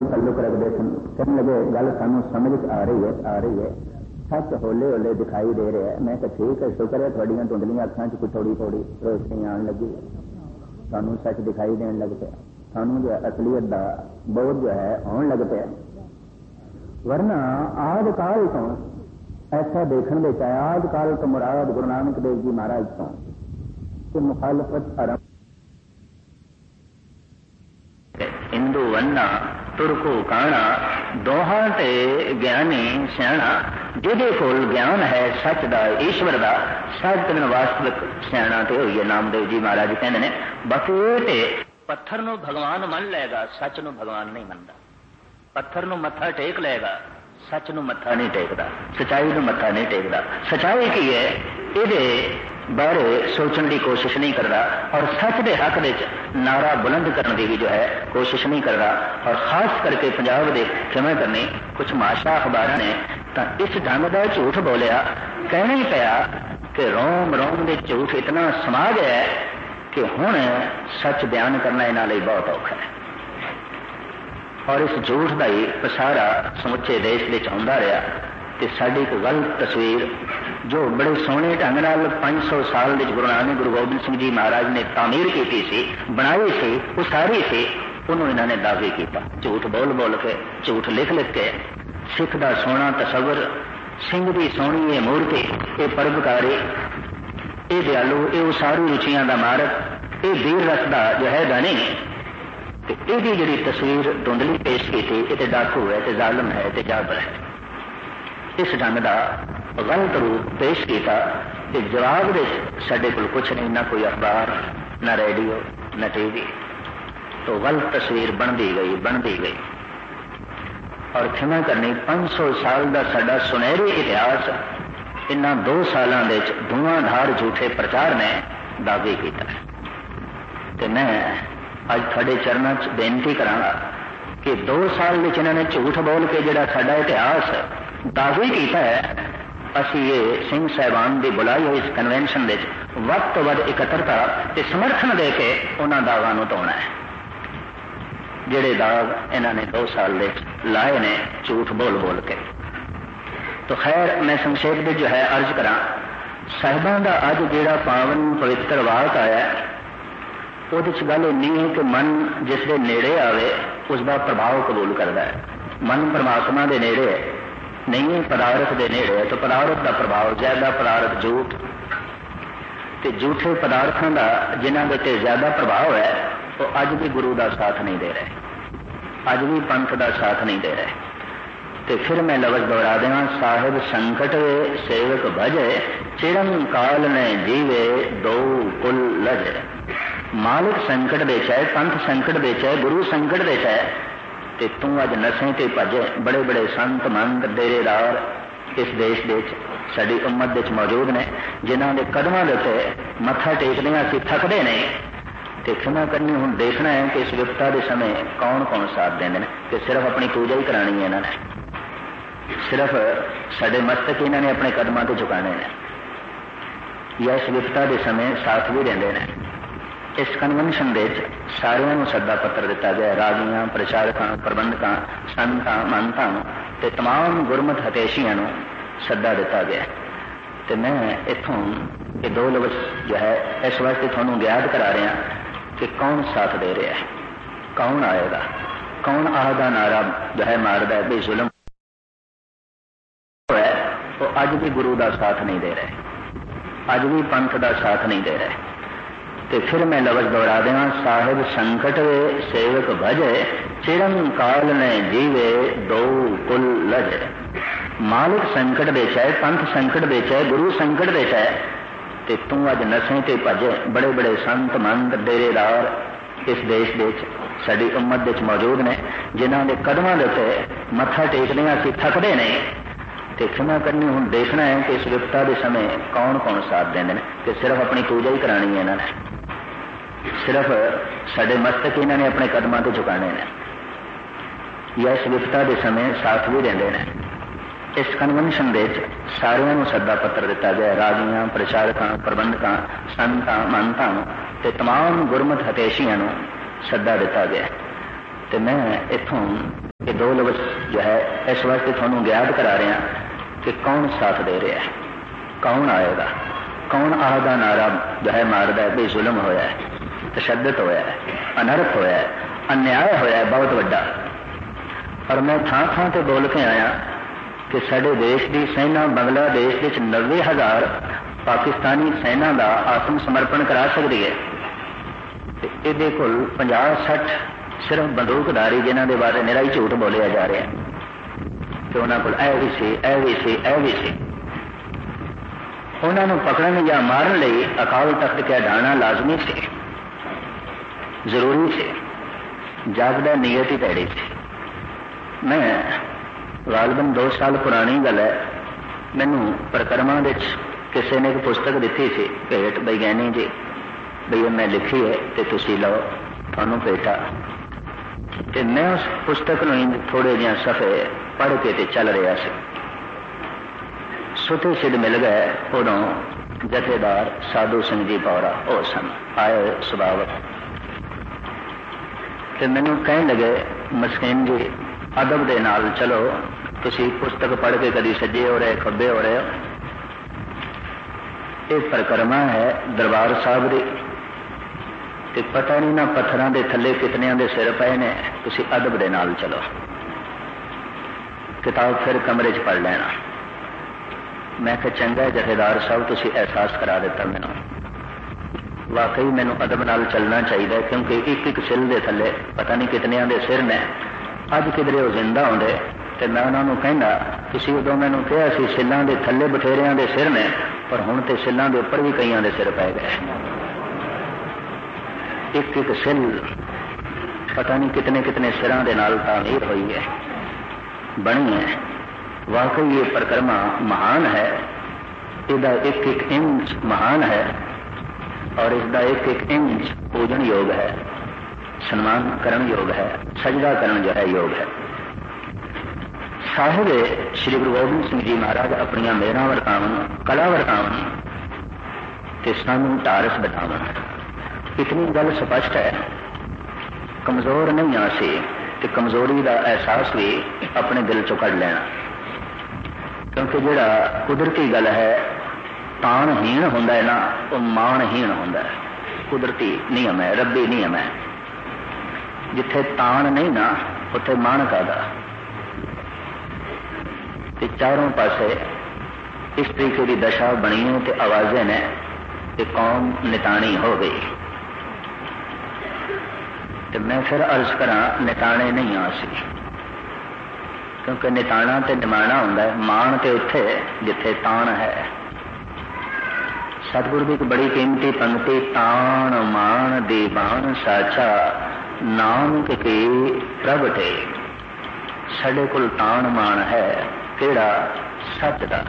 ताल्लुक रखते सन। कहने लगे गल सानू समझ आ रही है सच हौले हौले दिखाई दे रहा है। मैं कहा ठीक है, शुक्र है थोड़ियां धुंधलियां अखां च थोड़ी थोड़ी रोशनी आने लगी, सानू सच दिखाई देने लग पाया, सानू जो असलियत का बोध जो है आने लग पाया। वरना आद काल तो ऐसा देखने में चाहे आद काल तो मुराद गुरु नानक देव जी महाराज तो कि मुखालफत आरंभ हिंदू वन्ना तुरको काना दोहां ते ज्ञानी सियाणा, जिहदे कोल ज्ञान है सच दा ईश्वर दा सच तन वास्तविक सियाणा ते होइए। नामदेव जी महाराज कहते ने बाकी ते पत्थर नूं भगवान मन लेगा, सच नूं भगवान नहीं मनदा। पत्थर नूं मत्था टेक लेगा, सच नूं मत्था नहीं टेकदा, सच्चाई नूं मत्था नहीं टेकदा। सच्चाई की है इहदे बारे सोचने की कोशिश नहीं करता और सच के हक में नारा बुलंद करने की भी जो है कोशिश नहीं करता। और खास करके पंजाब के क्षमा करनी कुछ माशा अखबार ने तो इस ढंग का झूठ बोलिया, कहना ही पाया कि रोम रोम के झूठ इतना समा गया है कि हुण सच बयान करना इन्हां लई बहुत औखा है। और इस झूठ का ही पसारा समुचे देश में आउंदा रहा कि साडी एक गलत तस्वीर जो बड़े सोहने ढंग नाल 500 साल के गुरु नानक गुरु गोबिंद सिंह जी महाराज ने तामीर की सी, बनाई सी, उसारी सी, उन्होंने इन्होंने दावे किया झूठ बोल बोल के, झूठ लिख लिख के। सिख का सोहना तसवर, सिंह की सोहनी ये मूर्ति, ये परोपकारी, ये दयालु, ये उसारू रुचियां का मारक, ये वीर रस का जो है धनी, यही जी तस्वीर धुंधली पेश की थी, ये डाकू है, ते जालम है, ते जाबर है। इस ढंग का गलत रूप पेश किया कि जवाब दे साडे कोल कुछ नहीं, ना कोई अखबार, ना रेडियो, ना टीवी। तो गलत तस्वीर बनती गई। और क्षमा करनी 500 साल का साडा सुनहरी इतिहास इन्हां 2 सालों के धुआंधार झूठे प्रचार ने दावे किया। तो मैं अज थोड़े चरणों च बेनती करांगा कि 2 साल में इन्होंने झूठ बोल के जिहड़ा साडा इतिहास दावे किया है, असी ये सिंह साहिबान की बुलाई हुई इस कन्वेंशन के वध तो वध इकट्ठता ते समर्थन दे के उन्होंने दावां नूं धोना है, जिहड़े दाग इन्होंने 2 साल लाए ने झूठ बोल बोल के। तो खैर मैं संक्षेप में जो है अर्ज करा, साहिबान का अज जिहड़ा पावन पवित्र वाक आया उहदे च गल इन्नी है कि मन जिसके नेड़े आवे उसका प्रभाव कबूल करता है। मन परमात्मा के नेड़े नहीं, पदार्थ के नेड़े है, तो पदार्थ का प्रभाव ज्यादा, पदार्थ झूठ ते झूठे पदार्थों का जिन्हों के उत्ते ज्यादा प्रभाव है वो अज भी गुरु का साथ नहीं दे रहे, अज भी पंथ का साथ नहीं दे रहे। तो फिर मैं लफ्ज दोहरा देवां, साहिब संकट वे सेवक भजे, चिरम काल ने जीवे दो कुल लजे। मालिक संकट बेचा है, पंथ संकट बेचा है, गुरु संकट बेचा है, ते तू अज नशे ते भजे। बड़े बड़े संत मंत डेरेदार इस देश के साडी उम्मत के मौजूद ने, जिन्हों के कदमों के उत्ते मत्था टेकदे असीं थकदे नहीं। तो क्षमा करनी हुण देखना है कि इस विपता के समय कौन कौन साथ देंदे ने, कि सिर्फ अपनी पूजा ही करानी है इन्होंने, सिर्फ साडे मस्तक इन्होंने अपने कदमों से झुकाने ने, या इस विपता के समय साथ भी देंदे ने। इस कन्वेंशन के सारिਆਂ ਨੂੰ सद्दा पत्र दिता गया, राजियां, प्रचारकों, प्रबंधकों, संतां, महंतां ते तमाम गुरमत हतेशियां ਨੂੰ सद्दा दिता गया। तो मैं इत्थों ये 2 लफ्ज जो है इस वास्ते तुहानूं याद करा रहा कि कौन साथ दे रहा है, कौन आएगा, कौन आहदा नारा जो है मारदा है भी जुल्म है, वो अज भी गुरु का साथ नहीं दे रहे, अज भी पंथ का साथ नहीं दे रहे। तो फिर मैं लफ्ज दोहरा देवां, साहिब संकट वे सेवक भजे, चिरम काल ने जीवे दो कुल लजे। मालिक संकट बेचा है, पंथ संकट बेचा है, गुरु संकट बेचा है, तो तू अज नशे ते भजे। बड़े बड़े संत मंत डेरेदार इस देश के साडी उम्मत के मौजूद ने, जिन्हों के कदमों के उत्ते मत्था टेकदे असीं थकदे नहीं। तो क्षमा करनी हुण देखना है कि इस विपता के समय कौन कौन साथ देंदे ने, कि सिर्फ अपनी पूजा ही करानी है इन्होंने, सिर्फ साडे मस्तक इन्होंने अपने कदमों से झुकाने ने, या इस विपता के समय साथ भी देंदे ने। इस कन्वेंशन के सारिਆਂ ਨੂੰ सद्दा पत्र दिता गया, राजियां, प्रचारकों, प्रबंधकों, संतां, महंतां ते तमाम गुरमत हतेशियां ਨੂੰ सद्दा दिता गया। तो मैं इत्थों ये दो लफ्ज़ जो है इस वास्ते थानू ज्ञात करा रहे हैं कि कौन साथ दे रहा है, कौन आएगा, कौन आह का नारा जो है मारदा है भी जुल्म होया है, तशद्दद होया है, अनर्थ होया है, अन्याय होया है बहुत वड्डा। और मैं थां थां ते बोल के आया कि साडे देश की सेना बांग्लादेश विच 90,000 पाकिस्तानी सेना का आत्म समर्पण करा सकती है। ये कोल 50-60 सिर्फ बंदूकधारी जिन्हों के बारे निरा ही झूठ बोलिया जा रहा है कि उन्होंने को भी सी, ए भी सी, ए भी सी। उन्होंने पकड़न या मारन लई अकाल तख्त के ढाना लाजमी से, जरूरी से, जागदा नीयत ही पैड़ी थी। मैं गालबन 2 साल पुरानी गल है, मैनू परिक्रमा किसी ने एक पुस्तक दी सी भेट, बई गैनी जी बई मैं लिखी है तो तुसी लो, थानू भेटा। तो मैं उस पुस्तक में थोड़े जिहा सफ़े पढ़ के ते चल रहा से, सुते सिद्ध मिल गए। उदों जथेदार साधु सिंह जी पौरा वो सन आए सुभावक, तो मैनू कहन लगे मस्कीन जी अदब दे नाल चलो, तुसी पुस्तक पढ़ के कभी सज्जे हो रहे खब्बे हो रहे हो, ये परिक्रमा है दरबार साहब की, ते पता नहीं ना पत्थरों के थले कितनिया के सिर पे ने, तुसी अदब दे नाल चलो। किताब फिर कमरे च पढ़ लेना। मैं कहा चंगा जथेदार साहब तुसी एहसास करा दिता मैनू, वाकई मैनू अदब नाल चलना चाहिए, क्योंकि एक एक सिल के थले पता नहीं कितनिया के सिर ने। अज किधरे वो जिंदा होंदे तो मैं उन्होंने कहना तुसी उदों मैनू कहा सी सिलों के थले बथेरिया के सिर ने, पर हुण ते सिलों के उपर भी कईयां दे सिर पै गए। एक एक सिल पता नहीं कितने कितने सिरां दे नाल तामीर हुई है, बनी है। वाकई ये परिक्रमा महान है, इसका एक एक इंच महान है और इसका एक एक इंच पूजन योग है, सम्मान करण योग है, सजदा करण जो है योग है। साहिब श्री गुरु गोबिंद सिंह जी महाराज अपनी मेहरां वरतावन, कला वरतावन ते सानू ढारस बतावन। इतनी गल स्पष्ट है, कमजोर नहीं आसी ते कमजोरी का एहसास भी अपने दिल चो कढ़ लेना, क्योंकि जिहड़ा कुदरती गल है ताणहीन हुंदा है ना, वो माणहीन हुंदा है। कुदरती नियम है, रब्बी नियम है। जिथे ताण नहीं ना उत्थे मान कादा। ते चारों पासे इस तरीके की दशा बनी है ते आवाजें ने कि कौम निताणी हो गई। तो मैं फिर अर्ज करा निताणे नहीं आ सी, क्योंकि निताणा ते निमाणा हुंदा है, मान ते उत्थे जिथे ताण है। सतगुरु की एक बड़ी कीमती पंक्ति, ताण मान दीवान साचा नानक के प्रगटे। साडे कोल ताण मान है केड़ा? सच दा,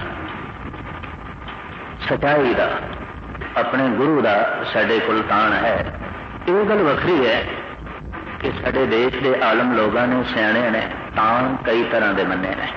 सच्चाई दा, अपने गुरु दा साडे कोल ताण है। ये गल वखरी है कि साडे देश के आलम लोगों ने, सियाणे ने ताण कई तरह के मन्ने ने।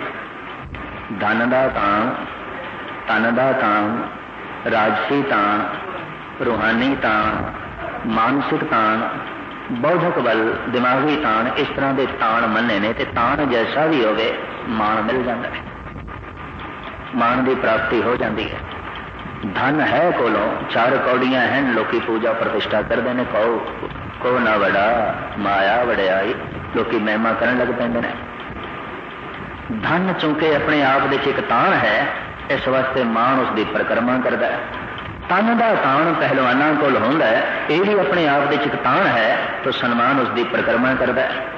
धन दा ताण, तन दा ताण, राजसी ताण, रूहानी ताण, मानसिक ताण, बौद्धक बल, दिमागी ताण, इस तरह के ताण मन्ने ने। ते ताण जैसा भी होवे मान मिल जाता है, मान की प्राप्ति हो जाती है। धन है कोलों, 4 कौड़ियां हैं, लोकी पूजा प्रतिष्ठा करते हैं, को ना वड़ा माया वड़ियाई, लोकी महिमा करन लग पैंदे ने। धन चूंकि अपने आप दे एक ताण है, इस वास्ते मान उसकी परिक्रमा करता है। तन का ताण पहलवानों कोल होंदा है, ये भी अपने आप दे एक ताण है, तो सन्मान उसकी परिक्रमा करता है।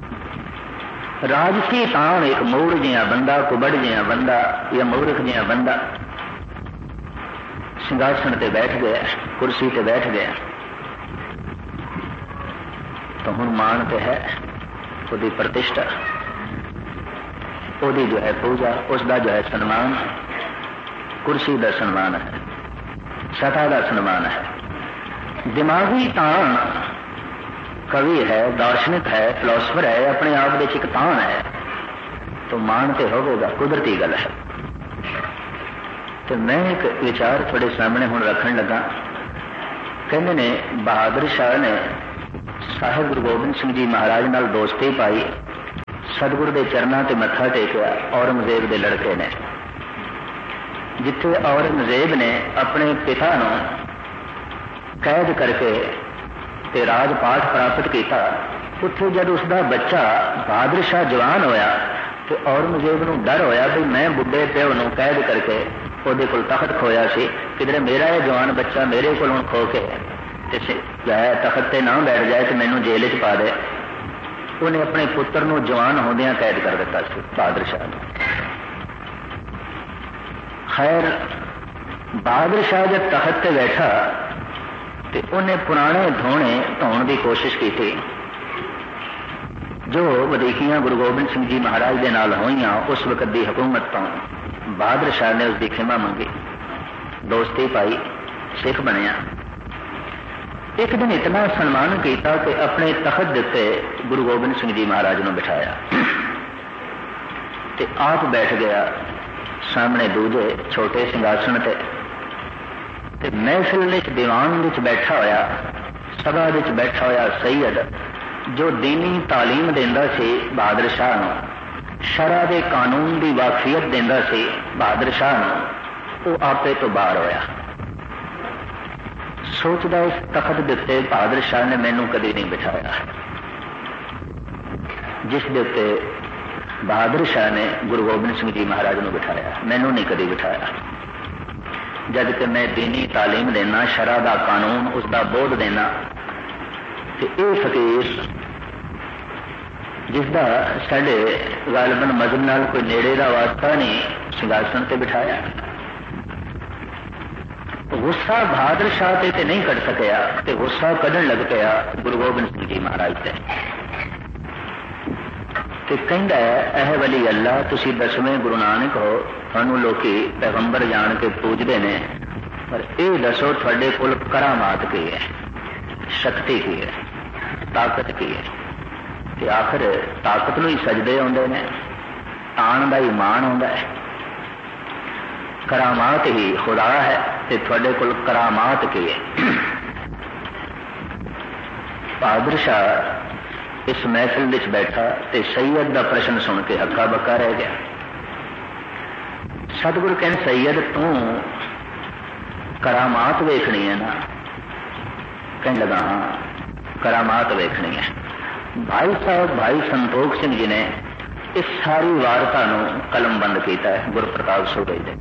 राजसी ताण एक मूड़ जिहा बंदा, कुबड़ जिहा बंदा या मूर्ख जिहा बंदा सिंहासन ते बैठ गया, कुर्सी ते बैठ गया, तो हुण मान ते है, उसकी प्रतिष्ठा, उसकी जो है पूजा, उसका जो है सन्मान, कुर्सी का सन्मान है, सत्ता का सन्मान है। दिमागी ताण कवि है, दार्शनिक है, फिलोसफर है, अपने आप में एक ताण है, तो मान ते होगा, कुदरती गल है। तो मैं एक विचार थोड़े सामने हुण रखन लगा। कहते ने बहादुर शाह ने साहिब गुरु गोबिंद सिंह जी महाराज नाल दोस्ती पाई सतगुरु के चरणों ते मत्था टेकिया। औरंगजेब के लड़के ने, जिथे औरंगजेब ने अपने पिता नूं कैद करके ते राजपाठ प्राप्त किया, उत्थे जब उसका बच्चा बहादुर शाह जवान होया तो औरंगजेब नूं डर होया भी मैं बुढ़े प्यो नूं कैद करके उहदे कोल तखत खोया सी, किधरे मेरा यह जवान बच्चा मेरे कोलों खो के तखत ते ना बैठ जाए तो मैनू जेल च पा दे। उन्हें अपने पुत्र नूं जवान होंदियां कैद कर दिता सी बहादुर शाह ने। खैर बहादुर शाह जब तखत ते बैठा तो उन्हें पुराने धोने धोने की कोशिश की थी जो वधीकियां गुरु गोबिंद सिंह जी महाराज के नाल होईयां उस वक्त की हुकूमत तो। बहादुर शाह ने उसकी खिमा मंगी, दोस्ती पाई, सिख बनया। एक दिन इतना सन्मान किया कि अपने तखत दिते गुरु गोबिंद सिंह जी महाराज ने बिठाया ते आप बैठ गया सामने दूजे छोटे सिंघासन ते महफिल विच दीवान विच बैठा होया, सभा विच बैठा होया सैयद जो दीनी तालीम देंदा सी बहादुर शाह नूं, शरा दे कानून की वाकफियत देंदा सी बहादुर शाह नूं, वो आपे तो बाहर होया। सोचदा इस तखत दिते बहादुर शाह ने मैनू कभी नहीं बिठाया, जिस दे उत्ते बहादुर शाह ने गुरु गोबिंद सिंह जी महाराज नूं बिठाया, मैनू नहीं कभी बिठाया। जब कि मैं दीनी तालीम देना, शरा दा कानून उसका बोध देना, तो यह फकीर जिसका साढ़े गालबन मजहब नाल कोई नेड़े का वास्ता नहीं, सिंघासन से बिठाया। गुस्सा बहादुर शाह ते नहीं कट सकिया तो गुस्सा कढ़न लग पाया गुरु गोबिंद सिंह जी महाराज से। कहता है एह वली अल्लाह तुसी 10वें गुरु नानक हो, थानू लोकी पैगंबर जान के पूजते हैं, पर यह दसो थोड़े कोल करामात की है, शक्ति की है, ताकत की है। कि आखिर ताकत नूं ही सजदे आउंदे ने, आण दा ईमान आउंदा है, करामात ही खुदा है, ते थोड़े कोल करामात की है। बहादुर शाह इस महफिल विच बैठा ते सैयद दा प्रश्न सुन के हक्का बक्का रह गया। सतगुरु कहन सैयद तू करामात वेखनी है ना? कहने लगा हाँ करामात वेखनी है। भाई साहब भाई संतोख सिंह जी ने इस सारी वार्ता नूं कलमबंद किया है गुरु प्रताप सूबे दे।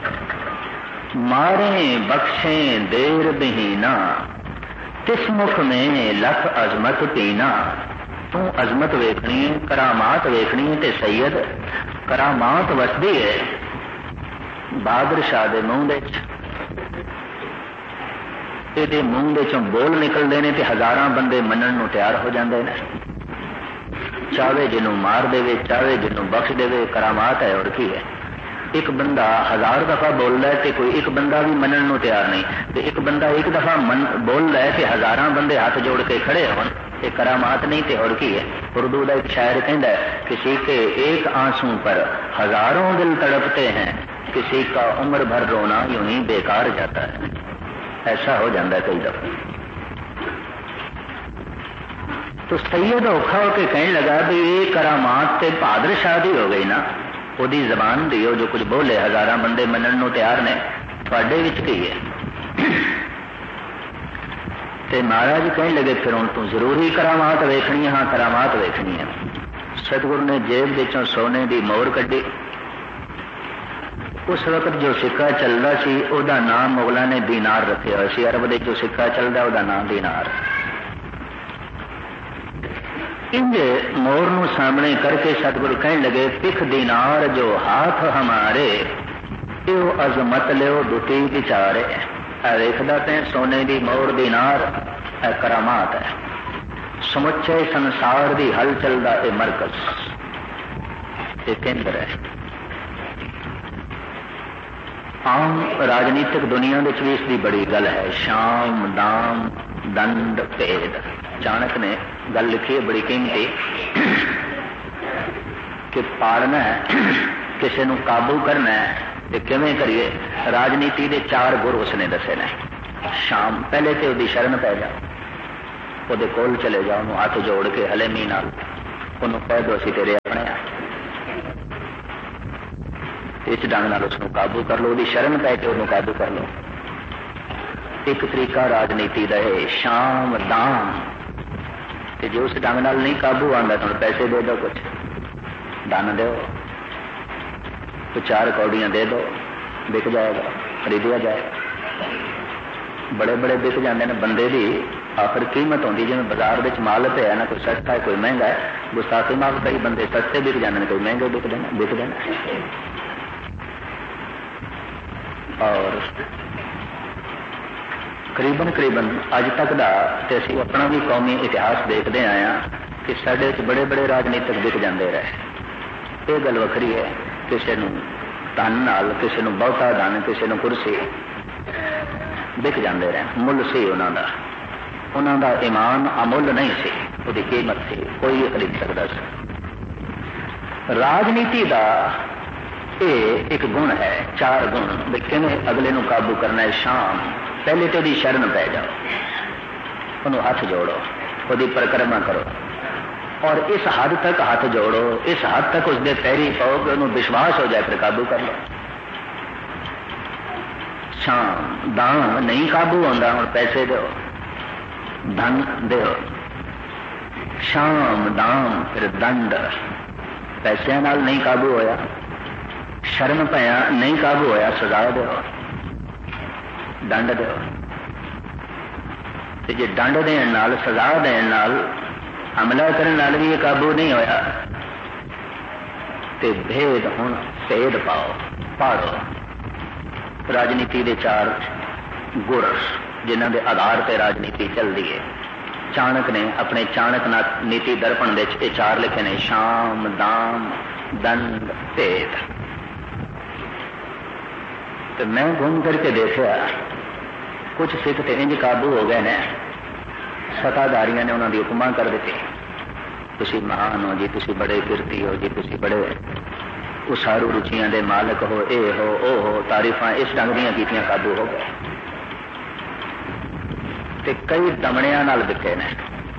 मारे बख्शे देर बहीना तिस मुख में लख अजमत पीना। तू अजमत वेखनी है, करामात वेखनी है, ते सैयद करामात वसदी है बहादुर शाह दे मूँह दे ये मूँह दे चों बोल निकलते हैं तो हजारां बंदे मनण नूं तैयार हो जाते हैं। चाहे जिन्हों मार देवे, चाहे जिन्हों बख्श देवे, करामात है और की है। एक बंदा 1000 दफा बोल रहा है तो कोई एक बंदा भी मनण नूं तैयार नहीं, तो एक बंदा एक दफा बोल रहा है कि हजारां बंदे हाथ जोड़ के खड़े हों, ये करामात नहीं तो और की है। उर्दू का एक शायर कहता है किसी के एक आंसू पर हजारों दिल तड़पते हैं, किसी का उम्र भर रोना यूं ही बेकार जाता है। ऐसा हो जाता है कई दफा। तो सैयद औखा होकर कहने लगा भी ये करामात ते बहादुर शाह दी हो गई ना, ओदी जबान दी हो जो कुछ बोले हजारां बंदे मनण नूं तैयार ने, तुहाडे विच की है? ते महाराज कहने लगे फिर हुण तू जरूरी करामात वेखनी है? हाँ करामात वेखनी है। सतगुरु ने जेब विचों सोने की मोहर कड्ढी। उस वक्त जो सिक्का चलता सी उहदा नाम मुगलों ने दीनार रखे हुए सी। अरब दे जो सिक्का चलता उहदा नाम दीनार। इंज मोर नूं सामने करके सतगुरु कहने लगे पिख दीनार जो हाथ हमारे, यो अजमत लियो दुती विचारे। देखदा ते सोने की मोर दीनार करामात है, समुचे संसार की हलचल का यह मरकज, ये केंद्र है। आम राजनीतिक दुनिया में भी इसकी बड़ी गल है, शाम दाम दंड भेद। चाणक ने गल लिखी है बड़ी कीमती कि पालना है, किसी को काबू करना है तो किवें करिए। राजनीति के 4 गुर उसने दसे ने। शाम पहले तो उसकी शरण पै जाओ, वो कोल चले जाओ, हाथ जोड़ के हलेमी नाल उन्होंने कह दो असीं तेरे अपने इस ढंग नाल उसनूं काबू कर लो, उसकी शरण पै के उन्होंने काबू कर लो। एक तरीका राजनीति का है शाम दाम, कि जो उस ढंग नाल नहीं काबू आंदा तो पैसे दे दो, कुछ धन दो, तो 4 कौड़ियां दे दो, बिक जाएगा, खरीदिया जाएगा। बड़े बड़े बिक जाते हैं बंदे की आखिर कीमत होती, जिवें बाजार में माल पे है ना, कोई सस्ता है कोई महंगा है, गुस्ताखी माफ कई बंदे सस्ते बिक जाते हैं, कोई महंगे बिकते हैं। और करीबन अज तक का तो असी अपना भी कौमी इतिहास देखते आए हैं कि साडे बड़े बड़े राजनीतिक बिक जाते रहे। ये गल वखरी है, किसी को धन नाल, किसी को बहुता धन, किसी को कुर्सी बिक जाते रहे। मुल सी उन्हों का ईमान अमुल नहीं सी, उसकी कीमत सी, कोई खरीद सकता सी। राजनीति का ये एक गुण है, 4 गुण भी किवें अगले नूं काबू करना है। शाम पहले तो दी शरण पै जाओ, उन्होंने हाथ जोड़ो, उसकी परिक्रमा करो, और इस हद तक हाथ जोड़ो, इस हद तक उसके पैरी पाओ कि उन्होंने विश्वास हो जाए, फिर काबू कर लो। शाम दाम नहीं काबू होता, और पैसे दो, धन दो, शाम दाम, फिर दंड, पैसों नाल नहीं काबू होया, शरण पाया नहीं काबू होया, सजा दो, दंड दो। जे दंड देण नाल, सजा देण नाल, हमला करने नाल भी ये काबू नहीं होया, ते भेद हुण भेद पाओ, पाड़ो। राजनीति के 4 गुर जिन्हों के आधार पर राजनीति चलती है। चाणक ने अपने चाणक नीति दर्पण में ये 4 लिखे ने, शाम दाम दंड भेद। तो मैं घूम करके देखा कुछ सिख तो इंज काबू हो गए ने, सत्ताधारियों ने उन्होंने उपमा कर दी, तुसी महान हो जी, तुसी बड़े कीर्ति हो जी, तुसी बड़े उसारू रुचियां दे मालक हो, ए हो ओ हो, तारीफां इस ढंग दियां कीतियां, काबू हो गए। ते कई दमड़ियां नाल बिके ने।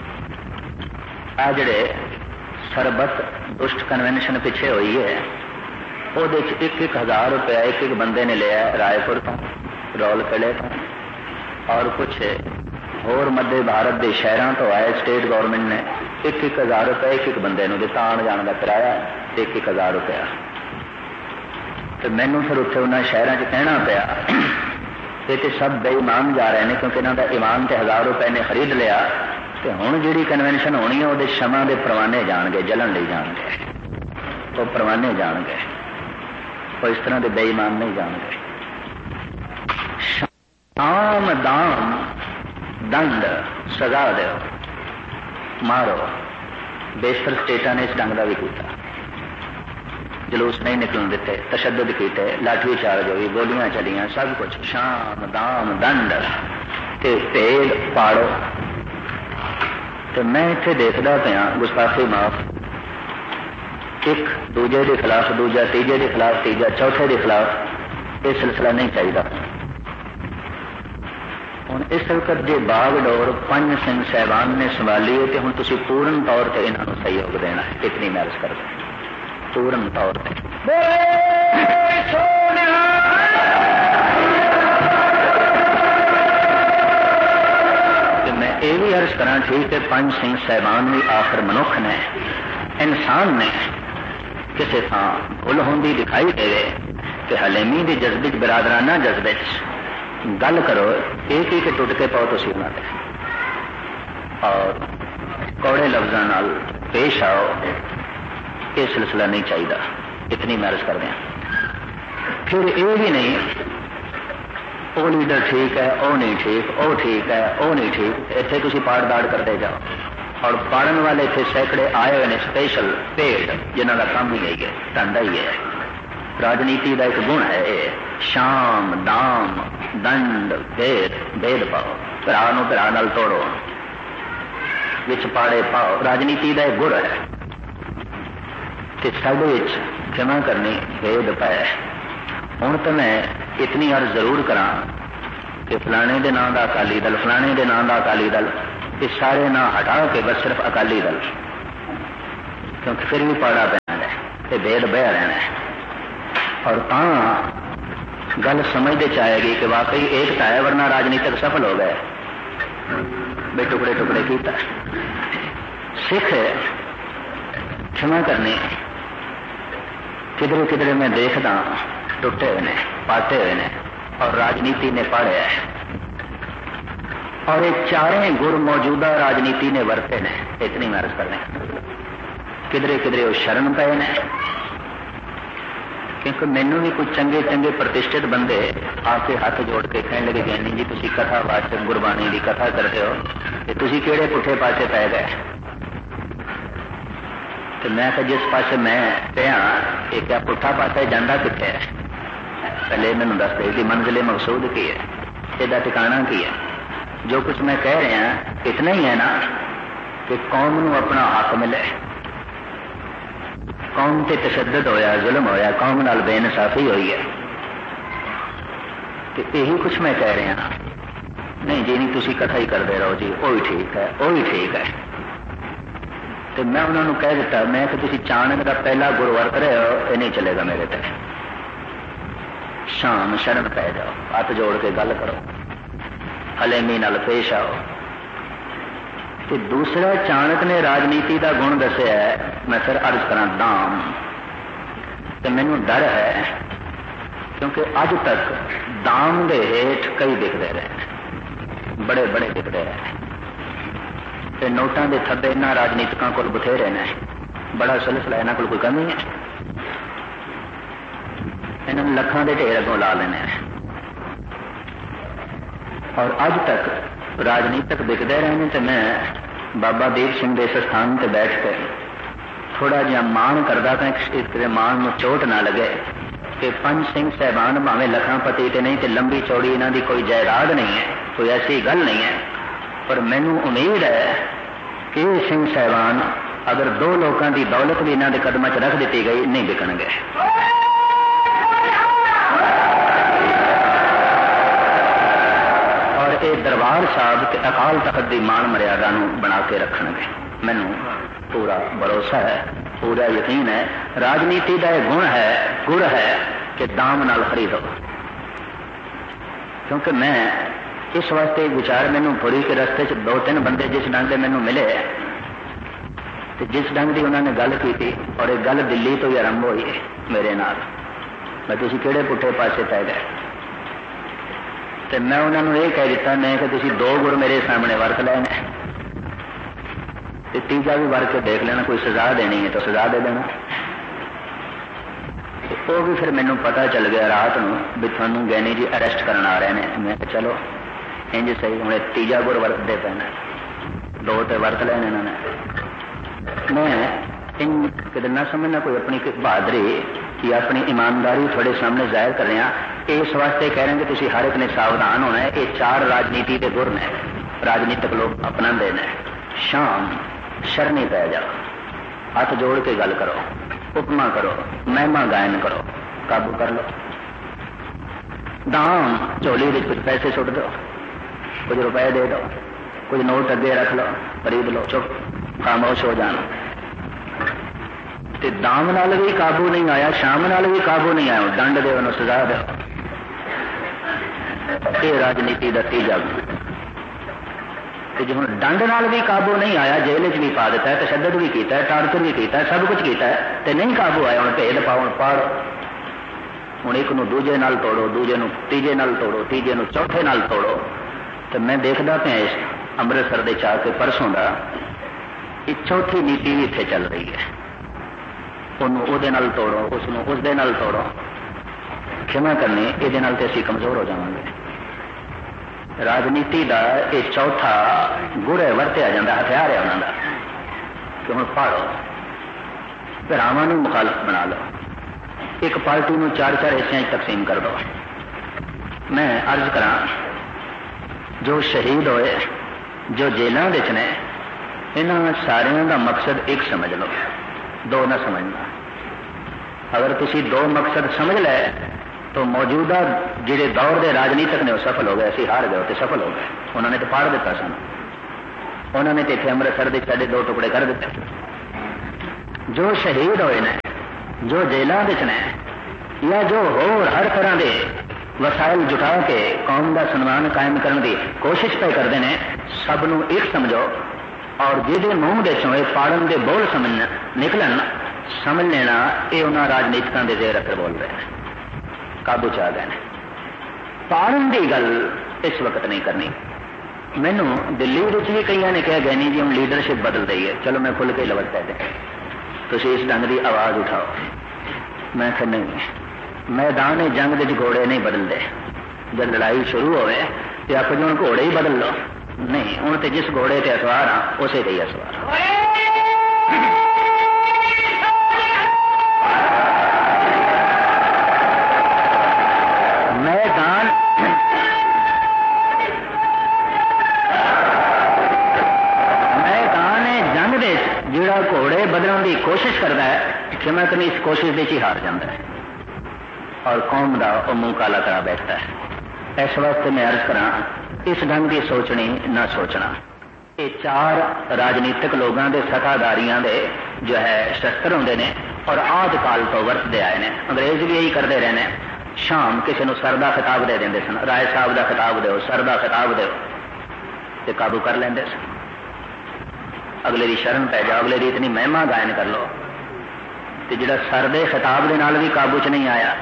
आ जिहड़े सरबत दुष्ट कन्वेंशन पिछे हुई है, ਉਹਦੇ 1,000 रुपया एक बंदे ने लिया रायपुर तो, रौल किले तो, और कुछ होर मध्य भारत के शहरों तो आए स्टेट गवर्नमेंट ने 1,000 रुपया एक बंदे को दिता, आने जाने का किराया 1,000 रुपया। तो मैनू फिर उत्थे उन्होंने शहरों च कहना पाया ये तो सब बेईमान जा रहे हैं, क्योंकि इन्हों का ईमान तो 1000 रुपए ने खरीद लिया, तो हुण जिहड़ी कन्वेंशन होनी है वो क्षमा के परवाने जाणगे, जलन नहीं जाणगे, तो परवाने जाणगे, वो इस तरह के बेईमान नहीं जाणगे। शाम दाम दंड सजा दो, मारो। बेशतर स्टेटा ने इस ढंग का भी किया, जलूस नहीं निकलन देते, तशद्दुद किए, लाठी चार्ज हुई, गोलियां चलियां, सब कुछ। शाम दाम दंड ते भेद पाड़ो। तो मैं इत्थे देखदा पिया गुस्ताखी माफ, एक दूजे के खिलाफ दूजा, तीजे के खिलाफ तीजा, चौथे के खिलाफ यह सिलसिला नहीं चाहिए। हुण इस वक्त जो बागडोर 5 सिंह साहबान ने संभाली है, तो हुण तुसीं पूर्ण तौर पर इन्हों सहयोग देना है, इतनी मैं अर्ज करदा, पूर्ण तौर पर। मैं ये भी अर्ज करा, ठीक है 5 सिंह साहबान भी आखिर मनुख ने, इंसान ने, किसी थां भुल होंदी दिखाई देवे कि हलेमी के जज्बे बिरादराना जज्बे गल करो, एक ही टुट के पाओ तुसीं उन्हां ते, और कौड़े लफ्जां नाल पेश आओ, ये सिलसिला नहीं चाहिए, इतनी मैं अर्ज कर दें। फिर ये भी नहीं वो लीडर ठीक है, वो नहीं ठीक, वो ठीक है, वो नहीं ठीक, इत्थे तुसीं पाड़ दाड़ करते जाओ, और पाड़न वाले थे सैकड़े आए हुए ने स्पेशल पेड़, जिन्हों का काम ही यही है, धंधा ही है। राजनीति का एक गुण है शाम दाम दंड भेद, भेद पाओ, भरा नूं भरा नाल तोड़ो, विच पाड़े पाओ, राजनीति का एक गुण है। साडे क्षमा करनी भेद पाए। हुण तो मैं इतनी अर्ज जरूर करा कि फलाने के नाम का अकाली दल, फलाने के नाम का अकाली दल, ये सारे ना हटा के बस सिर्फ अकाली दल, क्योंकि फिर भी पाड़ा पैना है, भेद बह रहना है। और गल समझते चाहेगी कि वाकई एकता है, वरना राजनीतिक सफल हो गए, बे टुकड़े टुकड़े किया। सिख क्षमा करनी किधरे किधरे मैं देखदा टुटे हुए ने, पाटे हुए ने, और राजनीति ने पाड़िया है, और ये चारें गुर मौजूदा राजनीति ने वरते ने। इतनी मैं अर्ज करने किधरे किधरे वो शरण पे ने, क्योंकि मैनू भी कुछ चंगे चंगे प्रतिष्ठित बंदे आके हाथ जोड़ के कहने लगे ज्ञानी जी तुसी कथा वाचक गुरबाणी की कथा करते हो कि तुसी केड़े पुठे पासे पै गए। तो मैं कहा जिस पासे मैं पिया ये क्या पुठा पासा जाता कितने है, पहले मैनू दस दे कि मंजिले मकसूद की है, इसका ठिकाना की है। जो कुछ मैं कह रहा इतना ही है ना कि कौम नू अपना हक मिले, कौम ते तशद्दद होया, जुल्म होया, कौम नाल बेइंसाफी हुई है, तो यही कुछ मैं कह रहा। नहीं जी नहीं तुसी कथा ही करते रहो जी, वो भी ठीक है, वो भी ठीक है। तो मैं उन्होंने कह दिता, मैं कि तुसी चाणक का पहला गुरु वरत रहे हो, ये नहीं चलेगा मेरे ते। शाम शरण पै जाओ, हाथ जोड़ के गल करो, हलेमी नाल पेश आओ। तो दूसरा चाणक ने राजनीति का गुण दसिया है, मैं फिर अर्ज करा दाम। तो मैनू डर है क्योंकि अज तक दाम के हेठ कई दिखते रहे, बड़े बड़े दिखते रहे। तो नोटां के थब्बे इन्हां राजनीतिकां कोल बथेरे ने, बड़ा सिलसिला इन्हां कोल कोई कमी है, इन्होंने लखां के ढेर अगों ला लेने। और अज तक राजनीतिक दिखते रहे। तो मैं बाबा दीप सिंह के इस स्थान पर बैठ के थोड़ा जिहा मान करता था, इस मान में चोट ना लगे कि पंच सिंह साहबान भावें लखापति तो नहीं, तो लंबी चौड़ी इन्हों की कोई जायदाद नहीं है, कोई ऐसी गल नहीं है, पर मैनू उम्मीद है कि सिंह साहबान अगर दो लोगों की दौलत भी इन्हों के कदम च रख दी गई नहीं बिकणगे। ये दरबार साहब के अकाल तख्त की मान मर्यादा बना के रखणगे, मैनू पूरा भरोसा है, पूरा यकीन है। राजनीति का यह गुण है, गुर है कि दाम नाल खरीदो। क्योंकि मैं इस वास्ते विचार मैनू पूरी के रस्ते च दो तीन बंदे जिस ढंग से मैनू मिले, तो जिस ढंग की उन्होंने गल की थी, और एक गल दिल्ली तो ही आरंभ हुई है मेरे नाल, मैं तुसी केड़े पुठे पासे पै गए। तो मैं उन्होंने ये कह दिता, मैं कि तुसी दो गुर मेरे सामने वरत लेने, तीजा भी वरत के देख लेना, कोई सजा देनी है तो सजा दे देना। तो वो भी फिर मैनू पता चल गया रात को भी थानू गैनी जी अरेस्ट करना आ रहे हैं। मैं चलो इंज सही, हूँ तीजा गुर वरतते पैना, दो तो वरत लेने इन्होंने। मैं इन कितने ना समझना कोई अपनी बहादुरी या अपनी ईमानदारी थोड़े सामने जाहिर कर रहे हैं, इस वास्ते कह रहे हैं कि तुसी हर एक ने सावधान होना है। ये चार राजनीति के गुर ने, राजनीतिक लोग अपना देने। शाम शरणी पै जाओ, हाथ जोड़ के गल करो, उपमा करो, महिमा गायन करो, काबू कर लो। दाम झोली में कुछ पैसे सुट दो, कुछ रुपए दे दो, कुछ नोट अगे रख लो, खरीद लो, चुप खामोश हो जाना। दाम नाल भी काबू नहीं आया, शाम नाल भी काबू नहीं आया, दंड दे, उन्होंने सजा दो। ये राजनीति का तीजा गुण। जो हम दंड नाल भी काबू नहीं आया, जेल च भी पा दिता है, तशद्दद भी किया है, टार्चर भी किया, सब कुछ किया, तो नहीं काबू आया, हम भेद पाओ पाड़ो। हूँ एक नू दूजे नाल तोड़ो, दूजे नू तीजे नाल तोड़ो, तीजे नू चौथे नाल तोड़ो। तो मैं देखता पाया इस अमृतसर के चाह के परसों का चौथी नीति भी इत्थे चल रही है। ਉਹਦੇ ਨਾਲ ਤੋੜੋ, उसनू उसदे नाल तोड़ो। क्षमा करनी, ये नाल ते असीं कमजोर हो जावांगे। राजनीति का यह चौथा गुड़ है, वरत्या जाता, हथियार है उन्होंने कि हम पाड़ो, भरावां नूं मुखालफ बना लो, एक पार्टी में चार चार हिस्सों तकसीम कर दो। मैं अर्ज करा, जो शहीद होए, जो जेलों विच ने, इन्हां सारियां दा मकसद एक समझ लो, दो ना समझना। अगर तुसी दो मकसद समझ ले तो मौजूदा जिहड़े दौर के राजनीतिक ने सफल हो गए, असीं हार गए तो सफल हो गए। उन्होंने तो फाड़ दिता सन, उन्होंने तो इत्थे अमृतसर के साडे दो टुकड़े कर दिते। जो शहीद होए ने, जो जेलों विच ने, या जो होर हर तरह के वसाइल जुटा के कौम का सन्मान कायम करने की कोशिश पे करते हैं, सबनों एक समझो और जिहदे मूँह दे चों पाड़न के बोल निकलन समझ लेना ये उन्होंने राजनीतिकों के जेर अखर बोल रहे हैं, काबू च आ गए हैं। पाड़न की गल इस वक्त नहीं करनी। मैनू दिल्ली भी कई ने कहा गया नहीं जी हम लीडरशिप बदल रही है, चलो मैं खुल के लवज कहते हैं तुम इस ढंग की आवाज़ उठाओ। मैं कहा नहीं, मैदान जंग के घोड़े नहीं बदलते, जब लड़ाई शुरू होवे तो आप जो घोड़े ही बदल लो, नहीं हूँ तो जिस घोड़े से असवार हाँ उसे ही असवार। जिहड़ा घोड़े बदलने की कोशिश करता है कि मैं कभी इस कोशिश ही हार जाता है और कौम का वह मुंह काला करा बैठता है। इस वास्ते मैं अर्ज करा इस ढंग की सोचनी ना सोचना। ये चार राजनीतिक लोगों के सत्ताधारियों के जो है शस्त्र होंगे ने और आदि काल तो वरतते आए हैं। अंग्रेज भी यही करते रहे हैं, शाम किसी को सर का खिताब दे देंगे सन, राय साहब का खिताब दो, सर का खिताब दो, तो काबू कर लेंगे सन। अगले की शरण पै जाओ, अगले की इतनी महिमा गायन कर लो, तो जो सर के खिताब के नाल भी काबू च नहीं आया,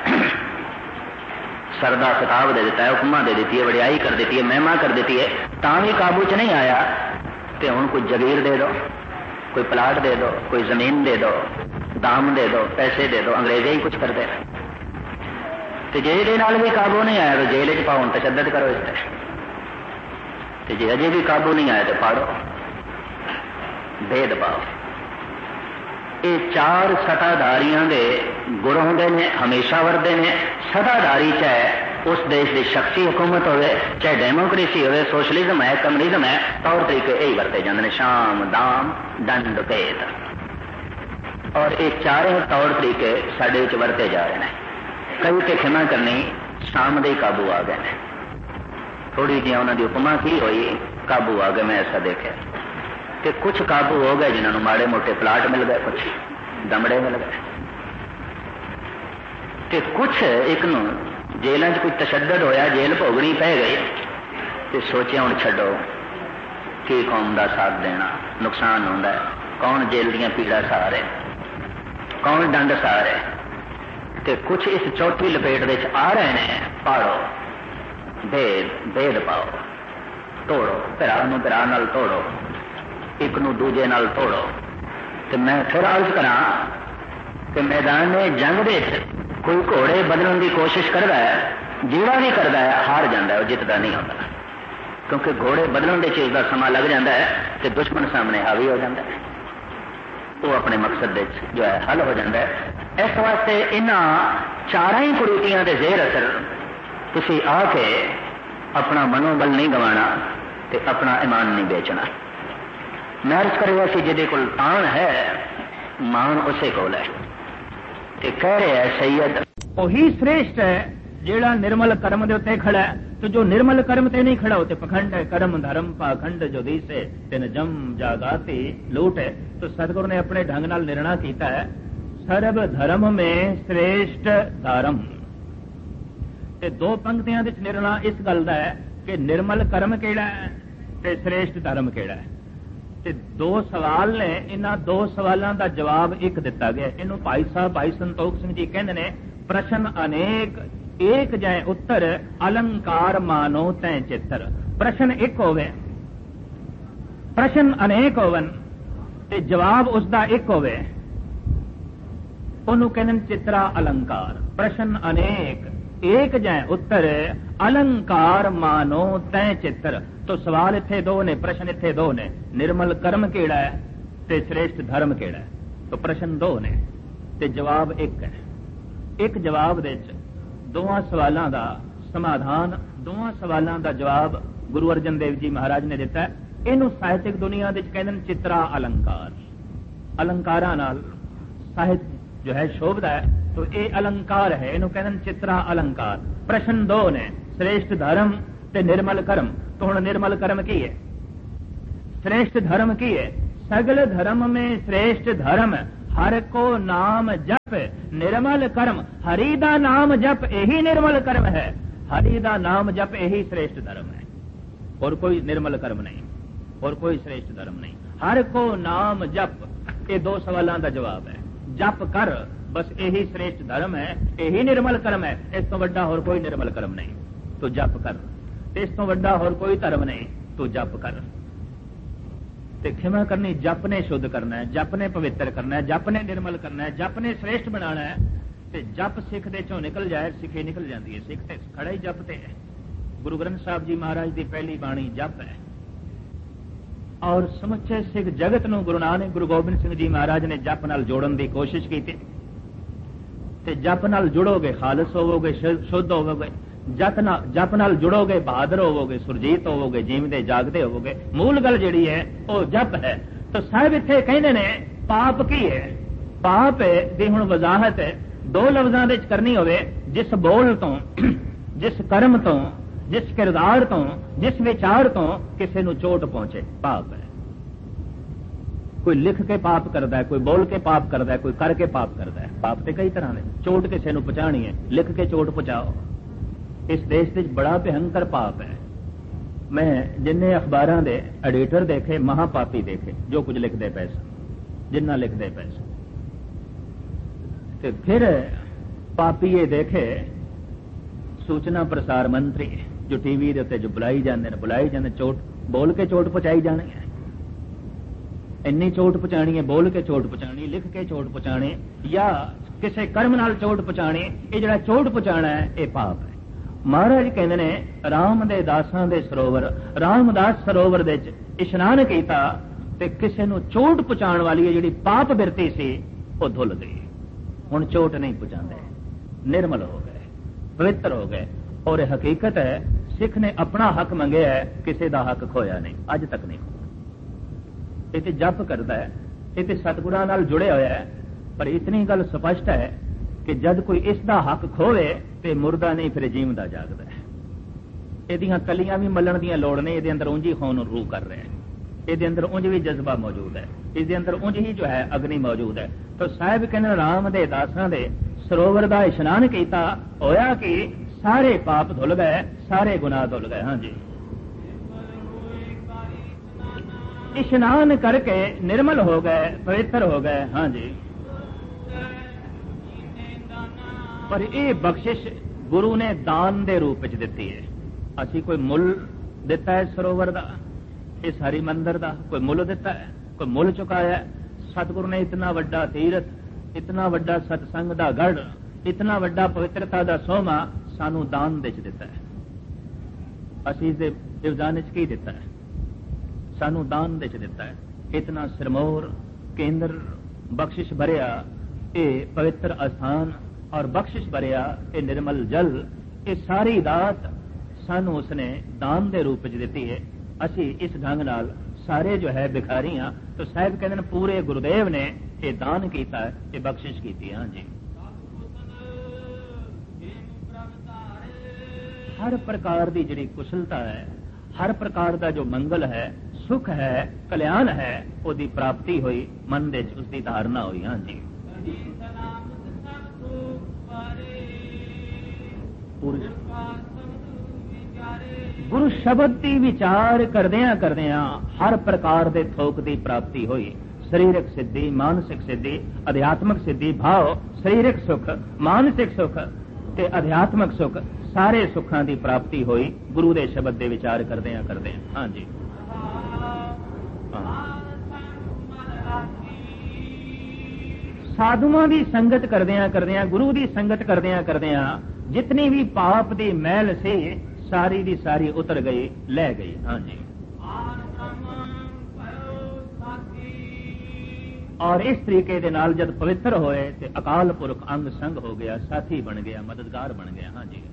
सर का खिताब दे दिता है, हुक्मा दे दी है, वडियाई कर दी है, महिमा कर दी है, ता भी काबू च नहीं आया, तो हुण कोई जगीर दे दो, कोई प्लाट दे दो, कोई जमीन दे दो, दाम दे दो, पैसे दे दो, अंग्रेजे ही कुछ करते रहे। तो जे नाल भी काबू नहीं आया तो जेल च पाओ, तशद्दद करो इस तरह, तो जे अजे भी काबू नहीं आया तो पाड़ो, भेदभाव। ये चार सत्ताधारियों के गुण होंगे ने, हमेशा वरते हैं। सत्ताधारी चाहे उस देश की शख्सी हुकूमत हो, चाहे डेमोक्रेसी हो, सोशलिज्म है, कम्युनिज्म है, तौर तरीके यही वरते जाते हैं, शाम दाम दंड भेद। और ये चारों तौर तरीके साडे विच वरते जा रहे हैं। कई तो खिमा करनी शाम दे काबू आ गए, थोड़ी जी उन्होंने उपमा की हुई, काबू आ गए। मैं ऐसा देखा कि कुछ काबू हो गए जिन्होंने माड़े मोटे प्लाट मिल गए, कुछ दमड़े मिल गए, कि कुछ एक जेलों कोई तशद्दद होया, जेल भोगनी पै गई, तो सोचा हूँ छड्डो कि कौम का साथ देना नुकसान होता है, कौन जेल दियां पीड़ा सहा रहे, कौन दंड सहा रहे, तो कुछ इस चौथी लपेट दे आ रहे हैं, पाड़ो, भेद पाओ, तोड़ो, भरा नूं भरा नाल तोड़ो, एक नूं दूजे नाल तोड़ो। तो मैं फिर अर्ज करा कि मैदान जंग दे कोई घोड़े बदलने की कोशिश करता है, जिहड़ा भी करता है हार जाता है, जितदा नहीं होता, क्योंकि घोड़े बदलने की चीज़ का समा लग जाता है तो दुश्मन सामने हावी हो जाता है, वो अपने मकसद जो है हल हो जाता है। इस वास्ते इन्हां चारों ही कुरीतियां के जेर असर तुसी आके अपना मनोबल नहीं गवाना तो अपना ईमान नहीं बेचना। मैं अर्ज करेगा कि जिहदे कोल तान है मान उसे कोल है, ते कह रहे है सैयद वही श्रेष्ठ है जेड़ा निर्मल कर्म दे उत्ते खड़ा है। तो जो निर्मल कर्म ते नहीं खड़ा होते पखंड है, कर्म धर्म पाखंड जो दिसे तिन जम जागाती लूट है। तो सतगुरु ने अपने ढंग नाल निर्णय कीता है, सर्व धर्म में श्रेष्ठ धर्म। ते दो पंक्तियां दे निर्णय इस गल दा है कि निर्मल कर्म केड़ा है ते श्रेष्ठ धर्म केड़ा है। ते दो सवाल ने, इन्हां दो सवालों का जवाब एक दिता गया। इनू भाई साहब भाई संतोख सिंह जी कहते ने, प्रश्न अनेक एक जाए उत्तर, अलंकार मानो तै चित्र। प्रश्न एक होवे, प्रश्न अनेक होवन ते जवाब उसका एक होवे, उन्होंने कहने चित्रा अलंकार। प्रश्न अनेक एक जाए उत्तर, अलंकार मानो तै चित्र। तो सवाल इत्थे दो ने, प्रश्न इत्थे दो ने, निर्मल कर्म केड़ा है ते श्रेष्ठ धर्म केड़ा है। तो प्रश्न दो ने ते जवाब एक है। एक जवाब दे दोवां सवालों का समाधान, दोवां सवालों का जवाब गुरु अर्जन देव जी महाराज ने दिता है। इनू साहित्यिक दुनिया दे कहते हैं चित्रा अलंकार। अलंकारां नाल साहित्य जो है शोभदा है, तो ये अलंकार है, इनू कहते हैं चित्रा अलंकार। प्रश्न दो ने, श्रेष्ठ धर्म ते निर्मल कर्म। तो हुण निर्मल कर्म की है, श्रेष्ठ धर्म की है। सगल धर्म में श्रेष्ठ धर्म हर को नाम जप निर्मल कर्म, हरि दा नाम जप यही निर्मल कर्म है, हरि दा नाम जप यही श्रेष्ठ धर्म है, और कोई निर्मल कर्म नहीं, और कोई श्रेष्ठ धर्म नहीं। हर को नाम जप, ये दो सवालों का जवाब है। जप कर, बस यही श्रेष्ठ धर्म है, यही निर्मल कर्म है, इस तो वड्डा और कोई निर्मल कर्म नहीं, तो जप कर। इस तो वड्डा और कोई धर्म नहीं, तो जप कर। ते खिमा करनी, जप ने शुद्ध करना है, जप ने पवित्र करना है, जप ने निर्मल करना है, जप ने श्रेष्ठ बनाना है। ते जप सिख दे चों निकल जाए, सिखे निकल जाती है। सिख ते खड़ा ही जप ते है। गुरु ग्रंथ साहब जी महाराज की पहली बाणी जप है, और समुचे सिख जगत नूं गुरु नानक गुरु गोबिंद सिंह जी महाराज ने जप नाल जोड़न की कोशिश की। ते जप नाल जुड़ोगे खालस होवोगे, शुद्ध होवोगे। जप नाल जुड़ोगे बहादुर होवोगे, सुरजीत होवोगे, जीवदे जागदे होवोगे। मूल गल जिहड़ी है वो जप है। तो साहब इत्थे कहंदे ने पाप की है, पाप दी हुण वजाहत दो लफ्जां दे विच करनी होवे, जिस बोल तो, जिस कर्म तो, जिस किरदार तो, जिस विचार तो किसी नूं चोट पहुंचे, पाप है। कोई लिख के पाप करता है, कोई बोल के पाप करता है, कोई करके पाप करता है। पाप ते कई तरह ने। चोट किसी नूं पहुंचानी है, लिख के चोट पहुंचाओ। इस देश में बड़ा भयंकर पाप है। मैं जिन्ने अखबारां दे एडिटर देखे, महापापी देखे, जो कुछ लिखते पैसा, जिन्ना लिखते पैसा। ते फिर पापी ये देखे सूचना प्रसार मंत्री, जो टीवी दे उत्ते जो बुलाई जाते, चोट बोल के चोट पहुंचाई जानी है। इन्नी चोट पहुंचानी है, बोल के चोट पहुंचानी, लिख के चोट पहुंचानी, या किसी कर्म नाल चोट पहुंचानी। ये जिहड़ा चोट पहुंचाना है, ये पाप है। महाराज कहते ने राम दे दासां दे सरोवर, रामदास सरोवर दे इशनान कीता, ते किसी नूं चोट पहुंचाण वाली है जिहड़ी पाप बिरती सी, वो धुल गई। हुण चोट नहीं पहुंचाते, निर्मल हो गए, पवित्र हो गए। और हकीकत है, सिख ने अपना हक मंगया है, किसी का हक खोया नहीं, अज तक नहीं। ये तो जप करता है, ये तो सतगुरां नाल जुड़े होया है। पर इतनी गल स्पष्ट है कि जद कोई इसका हक खोवे तो मुर्दा नहीं, फिर जीवदा जागदा है। इहदियां कलियां भी मलण दी लोड़ नहीं, इहदे अंदर उंज ही खून रू कर रहे हैं, इहदे अंदर उंज भी जज्बा मौजूद है, इसके अंदर उंज ही जो है अग्नि मौजूद है। तो साहिब कहने राम दे दासां दे सरोवर दा इशनान कीता, होया कि सारे पाप धुल गए, सारे गुनाह धुल गए। हाँ जी, इशनान करके निर्मल हो गए, पवित्र हो गए। हाँ जी, पर यह बख्शिश गुरु ने दान दे रूप में दिती है। असी कोई मुल दिता है सरोवर का, इस हरि मंदिर का कोई मुल दिता है, कोई मुल चुकाया है। सतगुरु ने इतना वड्डा तीरथ, इतना वड्डा सतसंग का गढ़, इतना वड्डा पवित्रता का सोमा सानू दान दे दिता है। असी इस इवजान की दिता है, सानू दान दे दिता है। इतना सिरमौर केंद्र बख्शिश भरिया ये पवित्र अस्थान और बख्शिश भरिया ये निर्मल जल, ये सारी दात सानू उसने दान दे रूप में दी है। असी इस ढंग नाल सारे जो है भिखारी हाँ। तो साहिब कहते हैं पूरे गुरुदेव ने ये दान किया है, ये बख्शिश की। हाँ जी, हर प्रकार की जिहड़ी कुशलता है, हर प्रकार का जो मंगल है, सुख है, कल्याण है, उसकी प्राप्ति हुई, मन दे उसकी धारणा हुई। हाँ जी, गुरु शब्द की विचार करदियां करदियां हर प्रकार के थोक की प्राप्ति हुई। शरीरक सिद्धि, मानसिक सिद्धि, अध्यात्मक सिद्धि, भाव, शरीरक सुख, मानसिक सुख ते अध्यात्मक सुख, सारे सुखों की प्राप्ति हुई गुरु के शब्द के विचार करदियां करदियां। हाँ जी, साधुओं की संगत करदियां करदियां, गुरु की संगत करदियां करदियां जितनी भी पाप की मैल से सारी की सारी उतर गई, ले गई। हाँ जी, और इस तरीके दे नाल जब पवित्र होए तो अकाल पुरख अंग संग हो गया, साथी बन गया, मददगार बन गया। हाँ जी,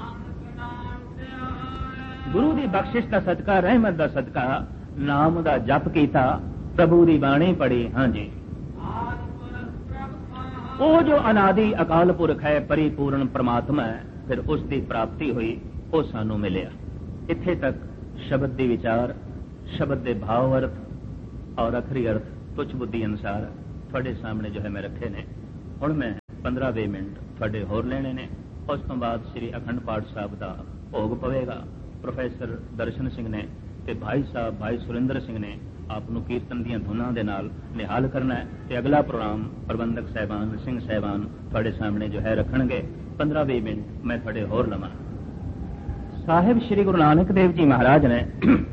गुरु की बख्शिश का सदका, रहमत का सदका, नाम का जप किया, प्रभु की बाणी पढ़ी। हाँ जी, वो जो अनादि अकाल पुरख है, परिपूर्ण परमात्मा है, फिर उसकी प्राप्ति हुई, वो सानू मिलिया। इत्थे तक शब्द के विचार, शब्द के भाव अर्थ और अखरी अर्थ तुच्छ बुद्धि अनुसार थोड़े सामने जो है मैं रखे ने। हुण मैं 15-20 मिनट थोड़े होर लेने ने। उस तो बाद श्री अखंड पाठ साहब का भोग पवेगा। प्रोफैसर दर्शन सिंह ने ते भाई साहब भाई सुरिंदर सिंह ने आपनू कीर्तन दी धुनां दे नाल निहाल करना है। ते अगला प्रोग्राम प्रबंधक साहबान सिंह साहबान थोड़े सामने जो है रखणगे। 15-20 मिनट मैं थोड़े होर लवां। साहिब श्री गुरु नानक देव जी महाराज ने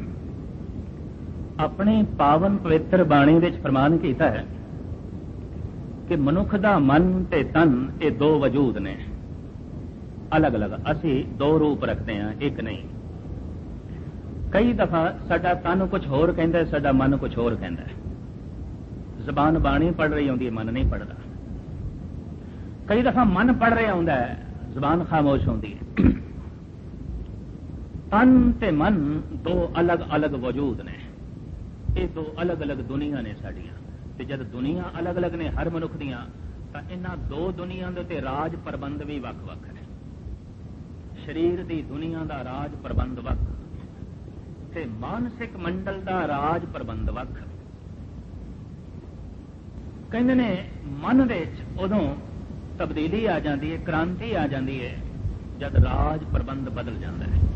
अपने पावन पवित्र बाणी विच फरमान कीता है कि मनुख दा मन ते तन ये दो वजूद ने, अलग अलग। असी दो रूप रखते हैं, एक नहीं। कई दफा साडा तन कुछ होर कहता है, साडा मन कुछ होर कहता है। जबान बाणी पढ़ रही होंदी है, मन नहीं पढ़ता। कई दफा मन पढ़ रहा होंदा है, जबान खामोश होंदी है। तन ते मन दो अलग अलग वजूद ने, ये दो अलग अलग दुनिया ने साड़ियां। ते जब दुनिया अलग अलग ने हर मनुख दियां, तां इन्हां दो दुनिया दे ते राज प्रबंध भी वख वख है। शरीर दी दुनिया दा राज प्रबंध वख ते मानसिक मंडल दा राज प्रबंध वख। कहंदे ने मन दे विच उदों तब्दीली आ जाती है, क्रांति आ जाती है जब राज प्रबंध बदल जाता है।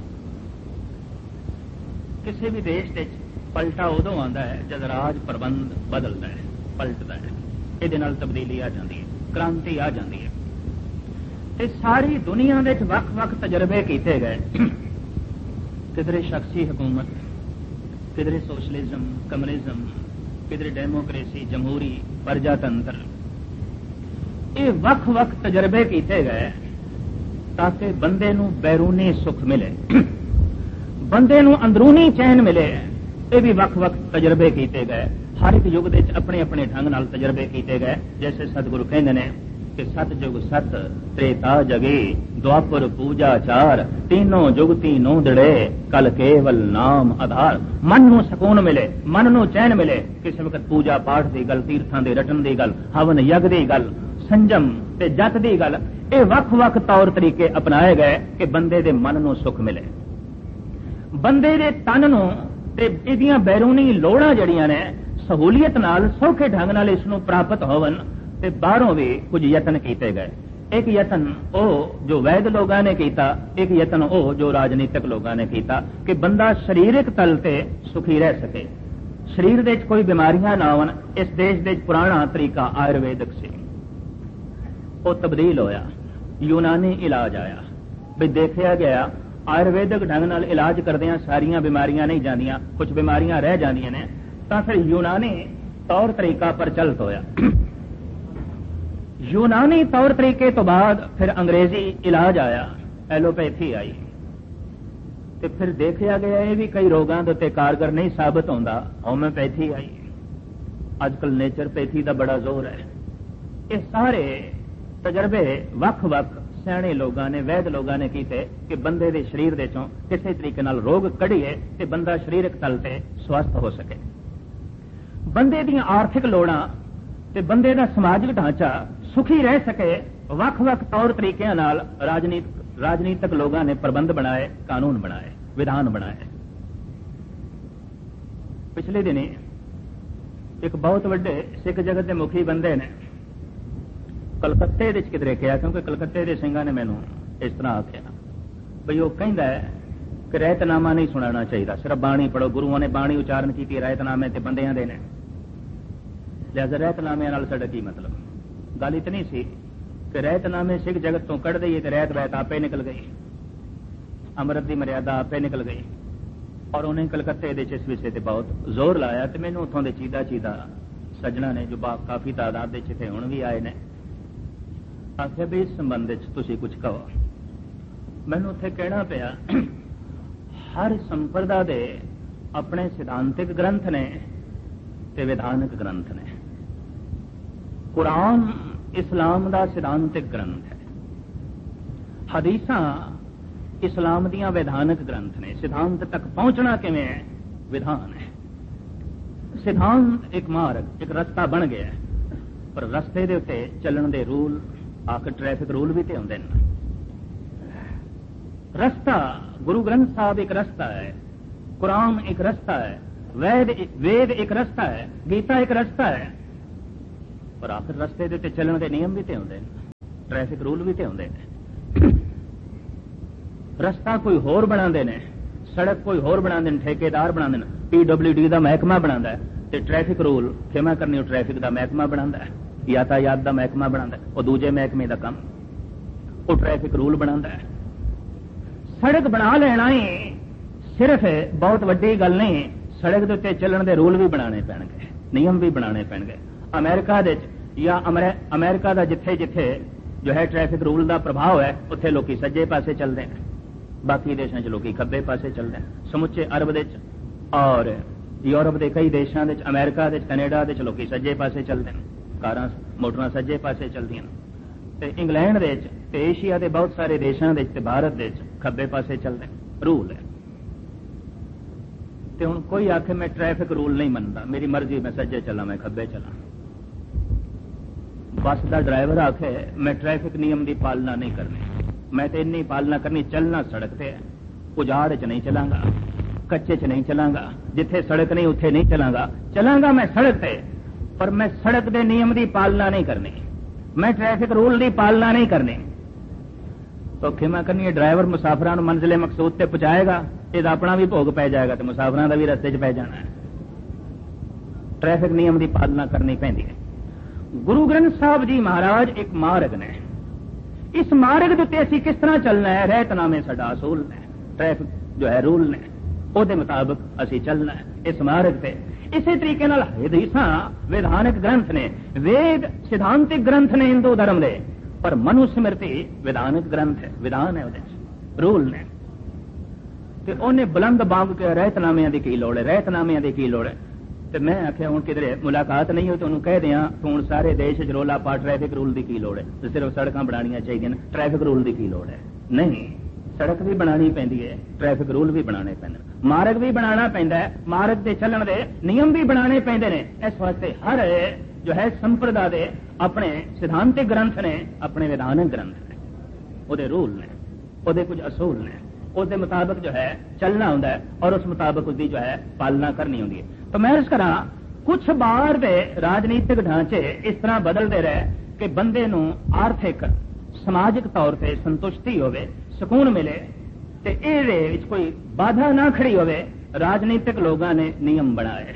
किसी भी देश के पलटा उदों आता है जब राज प्रबंध बदलता है, पलटता है। ये नाल तब्दीली आ जाती है, क्रांति आ जाती है। ते सारी दुनिया में वख वख तजर्बे किए गए। किधरे शख्सी हुकूमत, किधरे सोशलिज्म, कम्युनिज्म, किधरे डेमोक्रेसी, जमहूरी, प्रजातंत्र। ये वख वख तजर्बे किए गए ताकि बंदे नूं बैरूनी सुख मिले, बंदे नूं अंदरूनी चैन मिले। ये भी वख वख तजर्बे किए गए। हर एक युग के अपने अपने ढंग नाल तजर्बे किए गए। जैसे सतगुरु कहते हैं कि सत जुग सत त्रेता जगे, द्वापर पूजा चार, तीनों जुग तीनों दड़े, कल केवल नाम आधार। मन नूं सुकून मिले, मन नूं चैन मिले। किसी वक्त पूजा पाठ की गल, तीर्थां दे रटन की गल, हवन यज्ञ की गल, संजम ते जत की गल। ये वख वख तौर तरीके अपनाए गए कि बंदे दे मन नूं सुख मिले, बंदे दे तन नूं ते इहदियां बैरूनी लोड़ां जड़ियां ने सहूलियत नाल सौखे ढंग नाल इसनूं प्राप्त होवन। ते बाहरों भी कुछ यतन किए गए। एक यतन ओ जो वैद लोगों ने किया, एक यतन ओ जो राजनीतिक लोगों ने किया कि बंदा शरीरक तल ते सुखी रह सके, शरीर दे कोई बीमारियां ना आवन। इस देश दे पुराना तरीका आयुर्वेदिक से वो तब्दील होया, यूनानी इलाज आया। भी देखा गया आयुर्वेदिक ढंग नाल इलाज करदियां सारियां बीमारियां नहीं जांदियां, कुछ बीमारियां रह जांदियां ने। तां फिर यूनानी तौर तरीका प्रचलित होया। यूनानी तौर तरीके तो बाद फिर अंग्रेजी इलाज आया, एलोपैथी आई। ते फिर देखा गया ये भी कई रोगों के उत्ते कारगर नहीं साबित होता, होम्योपैथी आई। अजकल नेचरपैथी का बड़ा जोर है। ये सारे तजर्बे वख वख सियाणे लोगों ने, वैद लोगों ने किए कि बंदे दे शरीर दे चों किसी तरीके नाल रोग कढ़ीए ते बंदा शरीरक तल ते स्वस्थ हो सके। बंदे दी आर्थिक लोड़ां ते बंदे दा समाजिक ढांचा सुखी रह सके। वख वख तौर तरीकों नाल राजनीतिक लोगों ने प्रबंध बनाए, कानून बनाए, विधान बनाए। पिछले दिनी एक बहुत बड़े सिख जगत के मुखी बंदे ने कलकत्ते विच किधरे कहा, क्योंकि कलकत्ते के सिंघां ने मैनू इस तरह आख्या बई वो कहंदा है कि रहतनामा नहीं सुनाना चाहिए, सिर्फ बाणी पढ़ो। गुरुओं ने बाणी उचारण की, रहतनामे ते बंदियां दे ने, लिहाजा रहतनामे नाल साडा की मतलब। गल इतनी सी कि रहतनामे सिख जगत तो कढ़ दईए तो रहत बहत आपे निकल गई, अमृत की मर्यादा आपे निकल गई। और उन्हें कलकत्ते इस विषय से बहुत जोर लाया। तो मैनू उतों के चीदा चीदा सज्जना ने जो काफी तादाद इतने हुण भी आए ने, आखिया भी इस संबंध तुसीं कुछ कहो। मैनू उत्थे कहना पिया हर संप्रदा दे अपने सिद्धांतिक ग्रंथ ने ते विधानक ग्रंथ ने। कुरान इस्लाम दा सिद्धांतिक ग्रंथ है, हदीसां इस्लाम दियां विधानक ग्रंथ ने। सिद्धांत तक पहुंचना किवें है, विधान है। सिद्धांत एक मार्ग, एक रस्ता बन गया है, पर रस्ते दे उत्ते चलण दे रूल, आखिर ट्रैफिक रूल भी तो होंदे ने। रस्ता गुरु ग्रंथ साहब एक रस्ता है, कुरान एक रस्ता है, वेद एक रस्ता है, गीता एक रस्ता है। पर आखिर रस्ते के चलने के नियम भी तो होंगे, ट्रैफिक रूल भी तो होंगे। रस्ता कोई होर बनाते ने, सड़क कोई होर बनाते हैं, ठेकेदार बनाते हैं, PWD का महकमा बनाता है, तो ट्रैफिक रूल खेमा करनी ट्रैफिक का महकमा बनाता है, यातायात का महकमा बनाता है, और दूजे महकमे का काम वो ट्रैफिक रूल बनाता है। सड़क बना लेना ही सिर्फ बहुत वड्डी गल नहीं, सड़क के उत्ते चलने के रूल भी बनाने पैणगे, नियम भी बनाने पैणगे। अमेरिका या अमेरिका का जिथे जिथे जो है ट्रैफिक रूल का प्रभाव है, उत्थे लोग सज्जे पासे चलते हैं, बाकी देशों च लोग खब्बे पासे चलते हैं। समुचे अरब दे और यूरोप के कई देशों के, अमेरिका के, कनेडा के लोग सज्जे पासे चलते हैं, कारां मोटरां सज्जे पासे चलदियां। ते इंग्लैंड दे ते एशिया के बहुत सारे देशों के ते भारत के खब्बे पासे चलते हैं, रूल है। ते हुण कोई आखे मैं ट्रैफिक रूल नहीं मनता, मेरी मर्जी, मैं सज्जे चला, मैं खब्बे चला। बस का ड्राइवर आखे मैं ट्रैफिक नियम की पालना नहीं करनी, मैं तो इन्नी पालना करनी, चलना सड़क पे है, उजाड़ च नहीं चलांगा, कच्चे च नहीं चलांगा, जिथे सड़क नहीं उत्थे नहीं चलांगा, चलांगा मैं सड़क पे, पर मैं सड़क के नियम की पालना नहीं करनी, मैं ट्रैफिक रूल की पालना नहीं करनी। तो खिमा करनी ड्राइवर मुसाफिरां नूं मंजिले मकसूद ते पहुंचाएगा, इसदा अपना भी भोग पै जाएगा, तो मुसाफिरां दा भी रस्ते च पै जाना है। ट्रैफिक नियम की पालना करनी पैंदी है। गुरु ग्रंथ साहब जी महाराज एक मार्ग ने, इस मार्ग के उत्ते असीं किस तरह चलना है, रहतनामे साडा असूल ने, ट्रैफिक जो है रूल ने, ਉਹਦੇ ਮੁਤਾਬਕ ਅਸੀਂ ਚੱਲਣਾ ਹੈ ਇਸ ਮਾਰਗ ਤੇ। ਇਸੇ ਤਰੀਕੇ ਨਾਲ ਹਦੀਸਾਂ ਵਿਧਾਨਕ ਗ੍ਰੰਥ ਨੇ, ਵੇਦ ਸਿਧਾਂਤਿਕ ਗ੍ਰੰਥ ਨੇ ਹਿੰਦੂ ਧਰਮ ਦੇ, ਪਰ ਮਨੁ ਸਮ੍ਰਿਤੀ ਵਿਧਾਨਕ ਗ੍ਰੰਥ ਹੈ, ਵਿਧਾਨ ਹੈ, ਉਹਦੇ ਰੂਲ ਨੇ। ਤੇ ਉਹਨੇ ਬੁਲੰਦ ਬਾਗ ਕੇ ਰਹਿਤਨਾਮਿਆਂ ਦੀ ਕੀ ਲੋੜ ਹੈ, ਰਹਿਤਨਾਮਿਆਂ ਦੀ ਕੀ ਲੋੜ ਹੈ। ਤੇ ਮੈਂ ਆਖਿਆ ਹੁਣ ਕਿਧਰੇ ਮੁਲਾਕਾਤ ਨਹੀਂ ਹੋਈ, ਤੁਹਾਨੂੰ ਕਹਿ ਦਿਆਂ ਹੁਣ ਸਾਰੇ ਦੇਸ਼ ਚ ਰੋਲਾ ਪਾ ਟ੍ਰੈਫਿਕ ਰੂਲ ਦੀ ਕੀ ਲੋੜ ਹੈ, ਸਿਰਫ ਸੜਕਾਂ ਬਣਾਉਣੀਆਂ ਚਾਹੀਦੀਆਂ ਨੇ, ਟ੍ਰੈਫਿਕ ਰੂਲ ਦੀ ਕੀ ਲੋੜ ਹੈ। ਨਹੀਂ, सड़क भी बनानी पैंदी है, ट्रैफिक रूल भी बनाने पैंदे, मार्ग भी बनाना पैंदा है, मार्ग के चलण दे नियम भी बनाने पैंदे ने। इस वास्ते हर जो है संप्रदाय दे अपने सिद्धांतिक ग्रंथ ने, अपने विधानक ग्रंथ ने, उहदे रूल ने, उहदे कुछ असूल ने, उसके मुताबिक जो है चलना होंदा है और उस मुताबिक उसकी जो है पालना करनी होंदी है। तो मैं इस करा कुछ बार दे राजनीतिक ढांचे इस तरह बदलते रहे कि बंदे नूं आर्थिक समाजिक तौर पर संतुष्टि होवे, सुकून मिले, ते इहदे विच कोई बाधा ना खड़ी होवे। राजनीतिक लोगों ने नियम बनाए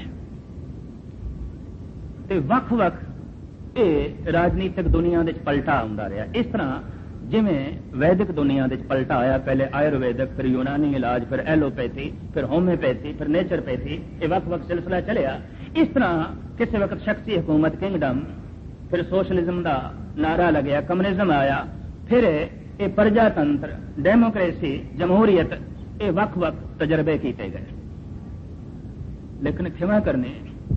ते वख-वख ये राजनीतिक दुनिया दे पलटा आउंदा रहा। इस तरह जिवें वैदिक दुनिया दे पलटा आया, पहले आयुर्वेदिक, फिर यूनानी इलाज, फिर एलोपैथी, फिर होम्योपैथी, फिर नेचरपैथी, ये वख-वख सिलसिला चलिया। इस तरह किसी वक्त शख्सी हुकूमत किंगडम, फिर सोशलिज्म का नारा लग्या, कम्युनिज्म आया, फिर ये प्रजातंत्र, डेमोक्रेसी, जमहूरियत, ये वख-वख तजर्बे किए गए। लेकिन खिमा करने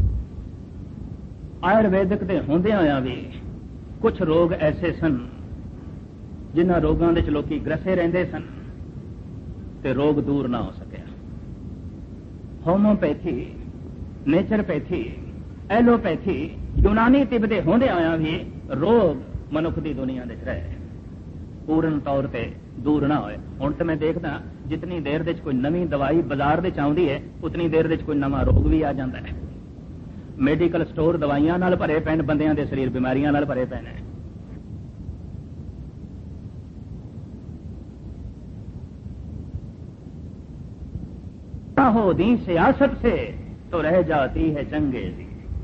आयुर्वेदिक के होंदे होया भी कुछ रोग ऐसे सन जिन्हां रोगों के लोग ग्रसे रहंदे सन ते रोग दूर ना हो सके। होम्योपैथी, नेचरपैथी, एलोपैथी, यूनानी तिब्बत होंदे होया भी रोग मनुख की दुनिया दे रहे पूर्ण तौर पर दूर ना होए। हुण तो मैं देखदा जितनी देर दे कोई नवी दवाई बाजार दे आउंदी है, उतनी देर दे कोई नवा रोग भी आ जाता है। मेडिकल स्टोर दवाइयां नाल भरे पैन, बंदियां दे शरीर बीमारियां नाल भरे पैन। हो दी सियासत से तो रह जाती है चंगेजी,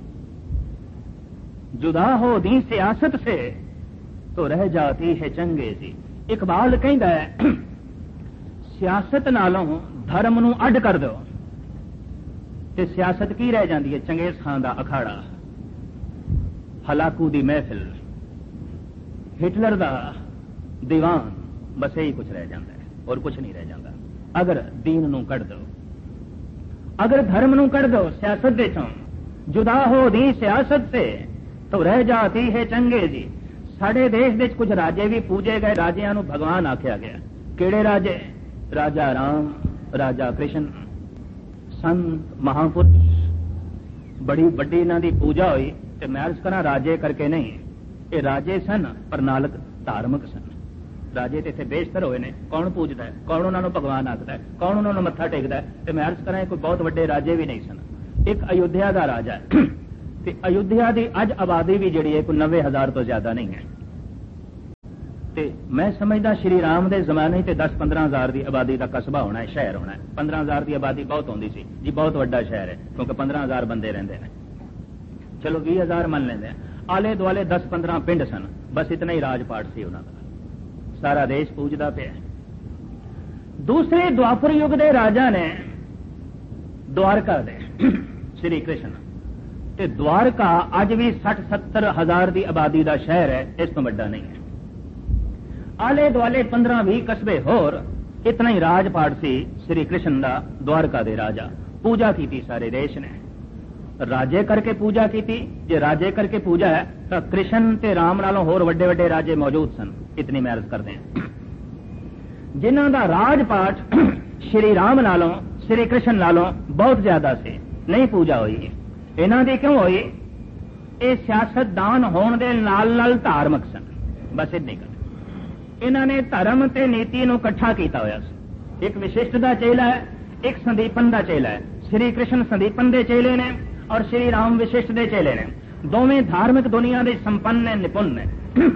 जुदा हो दी सियासत से तो रह जाती है चंगेजी। इकबाल कहता है सियासत नालों धर्म नूं अड कर दो ते सियासत की रह जाती है, चंगेज खान दा अखाड़ा, हलाकू दी महफिल, हिटलर दा दीवान, बस यही कुछ रह जाता है और कुछ नहीं रह जाता। अगर दीन नूं कढ़ दो, अगर धर्म नूं कढ़ दो सियासत दे चों, जुदा हो दी सियासत से तो रह जाती है चंगेजी। साडे देश दे कुछ राजे भी पूजे गए, राजियां नूं भगवान आख्या गया। किहड़े राजे? राजा राम, राजा कृष्ण, संत महापुरुष, बड़ी वड्डी इन्हां दी पूजा हुई। ते मैं अर्ज करा राजे करके नहीं, ये राजे सन पर नालक धार्मिक सन। राजे ते इत्थे बेशतर होए ने, कौन पूजदा है, कौन उन्हां नूं भगवान आखदा है, कौन उन्हां नूं मत्था टेकदा है। ते मैं अर्ज करा कोई बहुत वड्डे राजे भी नहीं सन। एक अयोध्या दा राजा ਤੇ ਅਯੁੱਧਿਆ ਦੀ ਅੱਜ ਆਬਾਦੀ ਵੀ ਜਿਹੜੀ ਹੈ ਕੋਈ 90,000 ਤੋਂ ਜ਼ਿਆਦਾ ਨਹੀਂ ਹੈ। ਤੇ ਮੈਂ ਸਮਝਦਾ ਸ਼੍ਰੀ ਰਾਮ ਦੇ ਜ਼ਮਾਨੇ ਤੇ 10-15,000 ਦੀ ਆਬਾਦੀ ਦਾ ਕਸਬਾ ਹੋਣਾ ਹੈ, ਸ਼ਹਿਰ ਹੋਣਾ ਹੈ। 15,000 ਦੀ ਆਬਾਦੀ ਬਹੁਤ ਹੁੰਦੀ ਸੀ ਜੀ, ਬਹੁਤ ਵੱਡਾ ਸ਼ਹਿਰ ਹੈ ਕਿਉਂਕਿ 15,000 ਬੰਦੇ ਰਹਿੰਦੇ ਨੇ। ਚਲੋ 20,000 ਮੰਨ ਲੈਂਦੇ ਆ, ਆਲੇ ਦੁਆਲੇ 10-15 ਪਿੰਡ ਸਨ, ਬਸ ਇਤਨਾ ਹੀ ਰਾਜਪਾਟ ਸੀ ਉਹਨਾਂ ਦਾ, ਸਾਰਾ ਦੇਸ਼ ਪੂਜਦਾ ਪਿਆ। ਦੂਸਰੇ ਦੁਆਪਰ ਯੁੱਗ ਦੇ ਰਾਜਾ ਨੇ ਦਵਾਰਕਾ ਦੇ ਸ਼੍ਰੀ ਕ੍ਰਿਸ਼ਨ, ਤੇ ਦਵਾਰਕਾ ਅੱਜ ਵੀ 60-70 ਹਜ਼ਾਰ ਦੀ ਆਬਾਦੀ ਦਾ ਸ਼ਹਿਰ ਹੈ, ਇਸ ਤੋਂ ਵੱਡਾ ਨਹੀਂ ਹੈ। ਆਲੇ ਦੁਆਲੇ 15-20 ਕਸਬੇ ਹੋਰ, ਇਤਨਾ ਹੀ ਰਾਜਪਾਟ ਸੀ ਸ਼੍ਰੀ ਕ੍ਰਿਸ਼ਨ ਦਾ, ਦਵਾਰਕਾ ਦੇ ਰਾਜਾ। ਪੂਜਾ ਕੀਤੀ ਸਾਰੇ ਦੇਸ਼ ਨੇ, ਰਾਜੇ ਕਰਕੇ ਪੂਜਾ ਕੀਤੀ। ਜੇ ਰਾਜੇ ਕਰਕੇ ਪੂਜਾ ਹੈ ਤਾਂ ਕ੍ਰਿਸ਼ਨ ਤੇ ਰਾਮ ਨਾਲੋਂ ਹੋਰ ਵੱਡੇ ਵੱਡੇ ਰਾਜੇ ਮੌਜੂਦ ਸਨ, ਇਤਨੀ ਮੈਂ ਅਰਜ਼ ਕਰਦੇ ਹਾਂ, ਜਿਨ੍ਹਾਂ ਦਾ ਰਾਜਪਾਟ ਸ਼੍ਰੀ ਰਾਮ ਨਾਲੋਂ ਸ਼੍ਰੀ ਕ੍ਰਿਸ਼ਨ ਨਾਲੋਂ ਬਹੁਤ ਜ਼ਿਆਦਾ ਸੀ। ਨਹੀਂ ਪੂਜਾ ਹੋਈ। ਇਹਨਾਂ ਦੀ ਕਿਉਂ ਹੋਈ? ਇਹ ਸਿਆਸਤਦਾਨ ਹੋਣ ਦੇ ਨਾਲ ਨਾਲ ਧਾਰਮਿਕ ਸਨ, ਬਸ ਇੰਨੀ ਗੱਲ। ਇਹਨਾਂ ਨੇ ਧਰਮ ਤੇ ਨੀਤੀ ਨੂੰ ਇਕੱਠਾ ਕੀਤਾ ਹੋਇਆ ਸੀ। ਇੱਕ ਵਿਸ਼ਿਸ਼ਟ ਦਾ ਚੇਲਾ ਹੈ, ਇੱਕ ਸੰਦੀਪਨ ਦਾ ਚੇਲਾ ਹੈ। ਸ਼੍ਰੀ ਕ੍ਰਿਸ਼ਨ ਸੰਦੀਪਨ ਦੇ ਚੇਲੇ ਨੇ ਔਰ ਸ਼੍ਰੀ ਰਾਮ ਵਿਸ਼ਿਸ਼ਟ ਦੇ ਚੇਲੇ ਨੇ। ਦੋਵੇਂ ਧਾਰਮਿਕ ਦੁਨੀਆ ਦੇ ਸੰਪੰਨ ਨੇ, ਨਿਪੁੰਨ ਨੇ,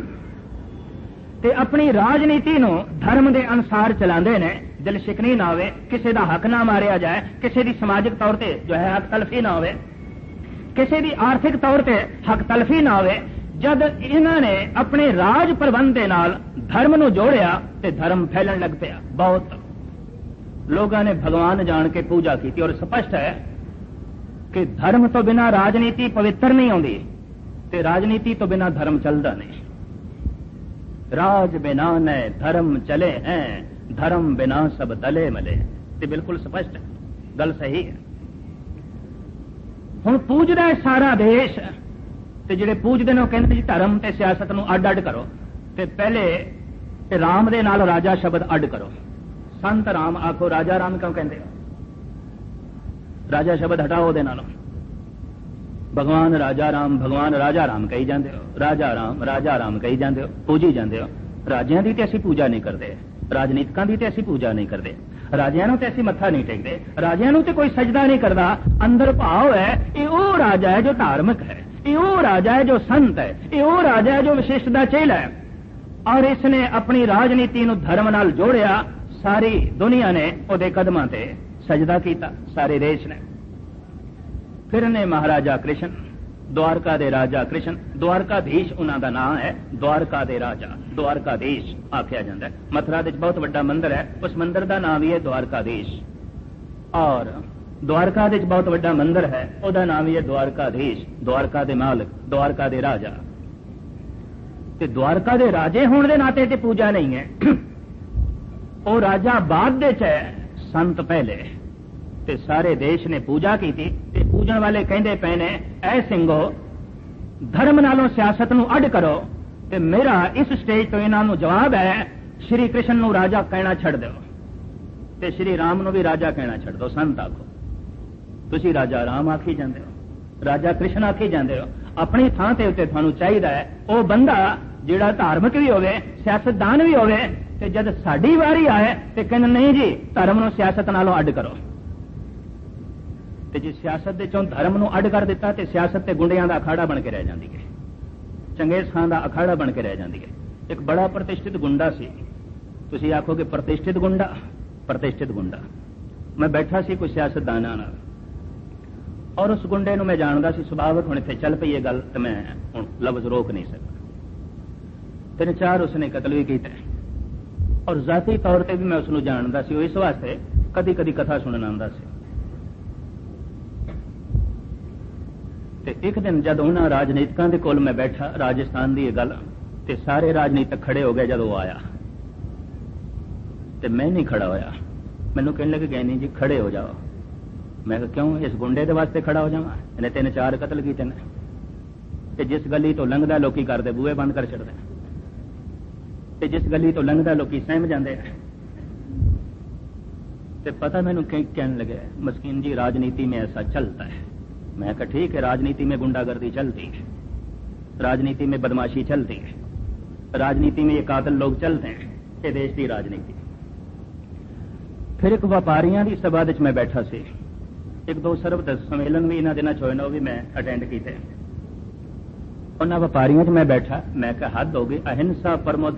ਤੇ ਆਪਣੀ ਰਾਜਨੀਤੀ ਨੂੰ ਧਰਮ ਦੇ ਅਨੁਸਾਰ ਚਲਾਉਂਦੇ ਨੇ। ਦਿਲ ਸ਼ਿਕਨੀ ਨਾ ਹੋਵੇ, ਕਿਸੇ ਦਾ ਹੱਕ ਨਾ ਮਾਰਿਆ ਜਾਏ, ਕਿਸੇ ਦੀ ਸਮਾਜਿਕ ਤੌਰ ਤੇ ਜੋ ਹੈ ਹੱਕ ਤਲਫੀ ਨਾ ਹੋਵੇ, ਕਿਸੇ ਦੀ ਆਰਥਿਕ ਤੌਰ ਤੇ ਹੱਕ ਤਲਫੀ ਨਾ ਹੋਵੇ। ਜਦ ਇਹਨਾਂ ਨੇ ਆਪਣੇ ਰਾਜ ਪ੍ਰਬੰਧ ਦੇ ਨਾਲ ਧਰਮ ਨੂੰ ਜੋੜਿਆ ਤੇ ਧਰਮ ਫੈਲਣ ਲੱਗ ਪਿਆ। ਬਹੁਤ ਲੋਕਾਂ ਨੇ ਭਗਵਾਨ ਜਾਣ ਕੇ ਪੂਜਾ ਕੀਤੀ। ਔਰ ਸਪਸ਼ਟ ਹੈ ਕਿ ਧਰਮ ਤੋਂ ਬਿਨਾ ਰਾਜਨੀਤੀ ਪਵਿੱਤਰ ਨਹੀਂ ਆਉਂਦੀ, ਤੇ ਰਾਜਨੀਤੀ ਤੋਂ ਬਿਨਾ ਧਰਮ ਚੱਲਦਾ ਨਹੀਂ। ਰਾਜ ਬਿਨਾ ਨੇ ਧਰਮ ਚਲੇ ਹੈ, ਧਰਮ ਬਿਨਾ ਸਭ ਤਲੇ ਮਲੇ। ਤੇ ਬਿਲਕੁਲ ਸਪਸ਼ਟ ਹੈ, ਗੱਲ ਸਹੀ ਹੈ। ਹੁਣ ਪੂਜਦਾ ਹੈ ਸਾਰਾ ਦੇਸ਼, ਤੇ ਜਿਹੜੇ ਪੂਜਦੇ ਨੇ ਉਹ ਕਹਿੰਦੇ ਜੀ ਧਰਮ ਤੇ ਸਿਆਸਤ ਨੂੰ ਅੱਡ ਅੱਡ ਕਰੋ, ਤੇ ਪਹਿਲੇ ਰਾਮ ਦੇ ਨਾਲ ਰਾਜਾ ਸ਼ਬਦ ਅੱਡ ਕਰੋ। ਸੰਤ ਰਾਮ ਆਖੋ, ਰਾਜਾ ਰਾਮ ਕਿਉਂ ਕਹਿੰਦੇ ਹੋ? ਰਾਜਾ ਸ਼ਬਦ ਹਟਾਓ ਉਹਦੇ ਨਾਲੋਂ। ਭਗਵਾਨ ਰਾਜਾ ਰਾਮ ਕਹੀ ਜਾਂਦੇ ਹੋ, ਰਾਜਾ ਰਾਮ ਕਹੀ ਜਾਂਦੇ ਹੋ, ਪੂਜੀ ਜਾਂਦੇ ਹੋ। ਰਾਜਿਆਂ ਦੀ ਤੇ ਅਸੀਂ ਪੂਜਾ ਨਹੀਂ ਕਰਦੇ, ਰਾਜਨੀਤਿਕਾਂ ਦੀ ਤੇ ਅਸੀਂ ਪੂਜਾ ਨਹੀਂ ਕਰਦੇ, ਰਾਜਿਆਂ ਨੂੰ ਤੇ ਅਸੀਂ ਮੱਥਾ ਨਹੀਂ ਟੇਕਦੇ, ਰਾਜਿਆਂ ਨੂੰ ਤੇ ਕੋਈ ਸਜਦਾ ਨਹੀਂ ਕਰਦਾ। ਅੰਦਰ ਭਾਵ ਹੈ ਇਹ ਉਹ ਰਾਜਾ ਹੈ ਜੋ ਧਾਰਮਿਕ ਹੈ, ਇਹ ਉਹ ਰਾਜਾ ਹੈ ਜੋ ਸੰਤ ਹੈ, ਇਹ ਉਹ ਰਾਜਾ ਹੈ ਜੋ ਵਿਸ਼ਿਸ਼ਟ ਦਾ ਚੇਲਾ ਹੈ। ਔਰ ਇਸ ਨੇ ਆਪਣੀ ਰਾਜਨੀਤੀ ਨੂੰ ਧਰਮ ਨਾਲ ਜੋੜਿਆ। ਸਾਰੀ ਦੁਨੀਆ ਨੇ ਉਹਦੇ ਕਦਮਾਂ ਤੇ ਸਜਦਾ ਕੀਤਾ, ਸਾਰੇ ਦੇਸ਼ ਨੇ। ਫਿਰ ਨੇ ਮਹਾਰਾਜਾ ਕ੍ਰਿਸ਼ਨ, ਦਵਾਰਕਾ ਦੇ ਰਾਜਾ ਕ੍ਰਿਸ਼ਨ, ਦਵਾਰਕਾਧੀਸ਼ ਉਹਨਾਂ ਦਾ ਨਾਮ ਹੈ, ਦਵਾਰਕਾ ਦੇ ਰਾਜਾ, ਦਵਾਰਕਾਧੀਸ਼ ਆਖਿਆ ਜਾਂਦਾ ਹੈ। ਮਥੁਰਾ ਦੇ ਵਿੱਚ ਬਹੁਤ ਵੱਡਾ ਮੰਦਿਰ ਹੈ, ਉਸ ਮੰਦਿਰ ਦਾ ਨਾਮ ਹੀ ਹੈ ਦਵਾਰਕਾਧੀਸ਼। ਔਰ ਦਵਾਰਕਾ ਦੇ ਵਿੱਚ ਬਹੁਤ ਵੱਡਾ ਮੰਦਿਰ ਹੈ, ਉਹਦਾ ਨਾਮ ਹੀ ਹੈ ਦਵਾਰਕਾਧੀਸ਼, ਦਵਾਰਕਾ ਦੇ ਮਾਲਕ, ਦਵਾਰਕਾ ਦੇ ਰਾਜਾ। ਤੇ ਦਵਾਰਕਾ ਦੇ ਰਾਜੇ ਹੋਣ ਦੇ ਨਾਤੇ ਤੇ ਪੂਜਾ ਨਹੀਂ ਹੈ, ਉਹ ਰਾਜਾ ਬਾਅਦ ਦੇ ਚ ਹੈ, ਸੰਤ ਪਹਿਲੇ। ਤੇ ਸਾਰੇ ਦੇਸ਼ ਨੇ ਪੂਜਾ ਕੀਤੀ। ਤੇ ਪੂਜਣ ਵਾਲੇ ਕਹਿੰਦੇ ਪਏ ਨੇ, ਐ ਸਿੰਘੋ ਧਰਮ ਨਾਲੋਂ ਸਿਆਸਤ ਨੂੰ ਅੱਡ ਕਰੋ। ਤੇ ਮੇਰਾ ਇਸ ਸਟੇਜ ਤੋਂ ਇਹਨਾਂ ਨੂੰ ਜਵਾਬ ਹੈ, ਸ਼੍ਰੀ ਕ੍ਰਿਸ਼ਨ ਨੂੰ ਰਾਜਾ ਕਹਿਣਾ ਛੱਡ ਦਿਓ, ਤੇ ਸ਼੍ਰੀ ਰਾਮ ਨੂੰ ਵੀ ਰਾਜਾ ਕਹਿਣਾ ਛੱਡ ਦਿਓ। ਸੰਤ ਆਖੋ, ਤੁਸੀਂ ਰਾਜਾ ਰਾਮ ਆਖੀ ਜਾਂਦੇ ਹੋ, ਰਾਜਾ ਕ੍ਰਿਸ਼ਨ ਆਖੀ ਜਾਂਦੇ ਹੋ। ਆਪਣੀ ਥਾਂ ਤੇ ਉੱਤੇ ਤੁਹਾਨੂੰ ਚਾਹੀਦਾ ਹੈ ਉਹ ਬੰਦਾ ਜਿਹੜਾ ਧਾਰਮਿਕ ਵੀ ਹੋਵੇ, ਸਿਆਸਤਦਾਨ ਵੀ ਹੋਵੇ। ਤੇ ਜਦ ਸਾਡੀ ਵਾਰੀ ਆਏ ਤੇ ਕਹਿੰਦੇ ਨਹੀਂ ਜੀ ਧਰਮ ਨੂੰ ਸਿਆਸਤ ਨਾਲੋਂ ਅੱਡ ਕਰੋ। ਤੇ ਜੇ ਸਿਆਸਤ ਦੇ ਚੋਂ ਧਰਮ ਨੂੰ ਅੱਡ ਕਰ ਦਿੱਤਾ ਤੇ ਸਿਆਸਤ ਤੇ ਗੁੰਡਿਆਂ ਦਾ ਅਖਾੜਾ ਬਣ ਕੇ ਰਹਿ ਜਾਂਦੀ ਹੈ, ਚੰਗੇਜ਼ ਖਾਨ ਦਾ ਅਖਾੜਾ ਬਣ ਕੇ ਰਹਿ ਜਾਂਦੀ ਹੈ। ਇੱਕ ਬੜਾ ਪ੍ਰਤਿਸ਼ਠਿਤ ਗੁੰਡਾ ਸੀ, ਤੁਸੀਂ ਆਖੋਗੇ ਪ੍ਰਤਿਸ਼ਠਿਤ ਗੁੰਡਾ, ਪ੍ਰਤਿਸ਼ਠਿਤ ਗੁੰਡਾ। ਮੈਂ ਬੈਠਾ ਸੀ ਕੋਈ ਸਿਆਸਤਦਾਨਾਂ ਨਾਲ, ਔਰ ਉਸ ਗੁੰਡੇ ਨੂੰ ਮੈਂ ਜਾਣਦਾ ਸੀ, ਸੁਭਾਵਿਕ ਹੁਣ ਇੱਥੇ ਚੱਲ ਪਈ ਇਹ ਗੱਲ ਤੇ ਮੈਂ ਹੁਣ ਲਫ਼ਜ਼ ਰੋਕ ਨਹੀਂ ਸਕਦਾ। 3-4 ਉਸਨੇ ਕਤਲ ਵੀ ਕੀਤਾ, ਔਰ ਜ਼ਾਤੀ ਤੌਰ ਤੇ ਵੀ ਮੈਂ ਉਸਨੂੰ ਜਾਣਦਾ ਸੀ। ਉਹ ਇਸ ਵਾਸਤੇ ਕਦੀ ਕਦੀ ਕਥਾ ਸੁਣਨ ਆਉਂਦਾ ਸੀ। ਤੇ ਇੱਕ ਦਿਨ ਜਦ ਉਹਨਾਂ ਰਾਜਨੀਤਿਕਾਂ ਦੇ ਕੋਲ ਮੈਂ ਬੈਠਾ, ਰਾਜਸਥਾਨ ਦੀ ਇਹ ਗੱਲ, ਤੇ ਸਾਰੇ ਰਾਜਨੀਤਿਕ ਖੜੇ ਹੋ ਗਏ। ਜਦੋਂ ਉਹ ਆਇਆ ਤੇ ਮੈਂ ਨਹੀਂ ਖੜਾ ਹੋਇਆ। ਮੈਨੂੰ ਕਹਿਣ ਲੱਗੇ ਗਏ ਨਹੀਂ ਜੀ ਖੜੇ ਹੋ ਜਾਓ। ਮੈਂ ਕਿਹਾ ਕਿਉਂ? ਇਸ ਗੁੰਡੇ ਦੇ ਵਾਸਤੇ ਖੜਾ ਹੋ ਜਾਵਾਂ? ਇਹਨੇ 3-4 ਕਤਲ ਕੀਤੇ ਨੇ, ਤੇ ਜਿਸ ਗਲੀ ਤੋਂ ਲੰਘਦਾ ਲੋਕੀ ਕਰਦੇ ਬੂਹੇ ਬੰਦ ਕਰ ਛੱਡਦੇ, ਤੇ ਜਿਸ ਗਲੀ ਤੋਂ ਲੰਘਦਾ ਲੋਕੀ ਸਹਿਮ ਜਾਂਦੇ। ਤੇ ਪਤਾ ਮੈਨੂੰ ਕਹਿਣ लगे मस्कीन जी राजनीति में ऐसा चलता है। मैं कहा ठीक है, राजनीति में गुंडागर्दी चलती है, राजनीति में बदमाशी चलती है, राजनीति में ये कातिल लोग चलते हैं, ये देश की राजनीति। फिर एक व्यापारियों की सभा मैं बैठा सी, 1-2 ਸਰਬਤ सम्मेलन भी इन्होंने दिनों होए ने, वो भी मैं अटेंड किए। ਉਹਨਾਂ ਵਪਾਰੀਆਂ 'ਚ ਮੈਂ ਬੈਠਾ, ਮੈਂ ਕਿਹਾ ਹੱਦ ਹੋ ਗਈ, ਅਹਿੰਸਾ ਪਰਮੋ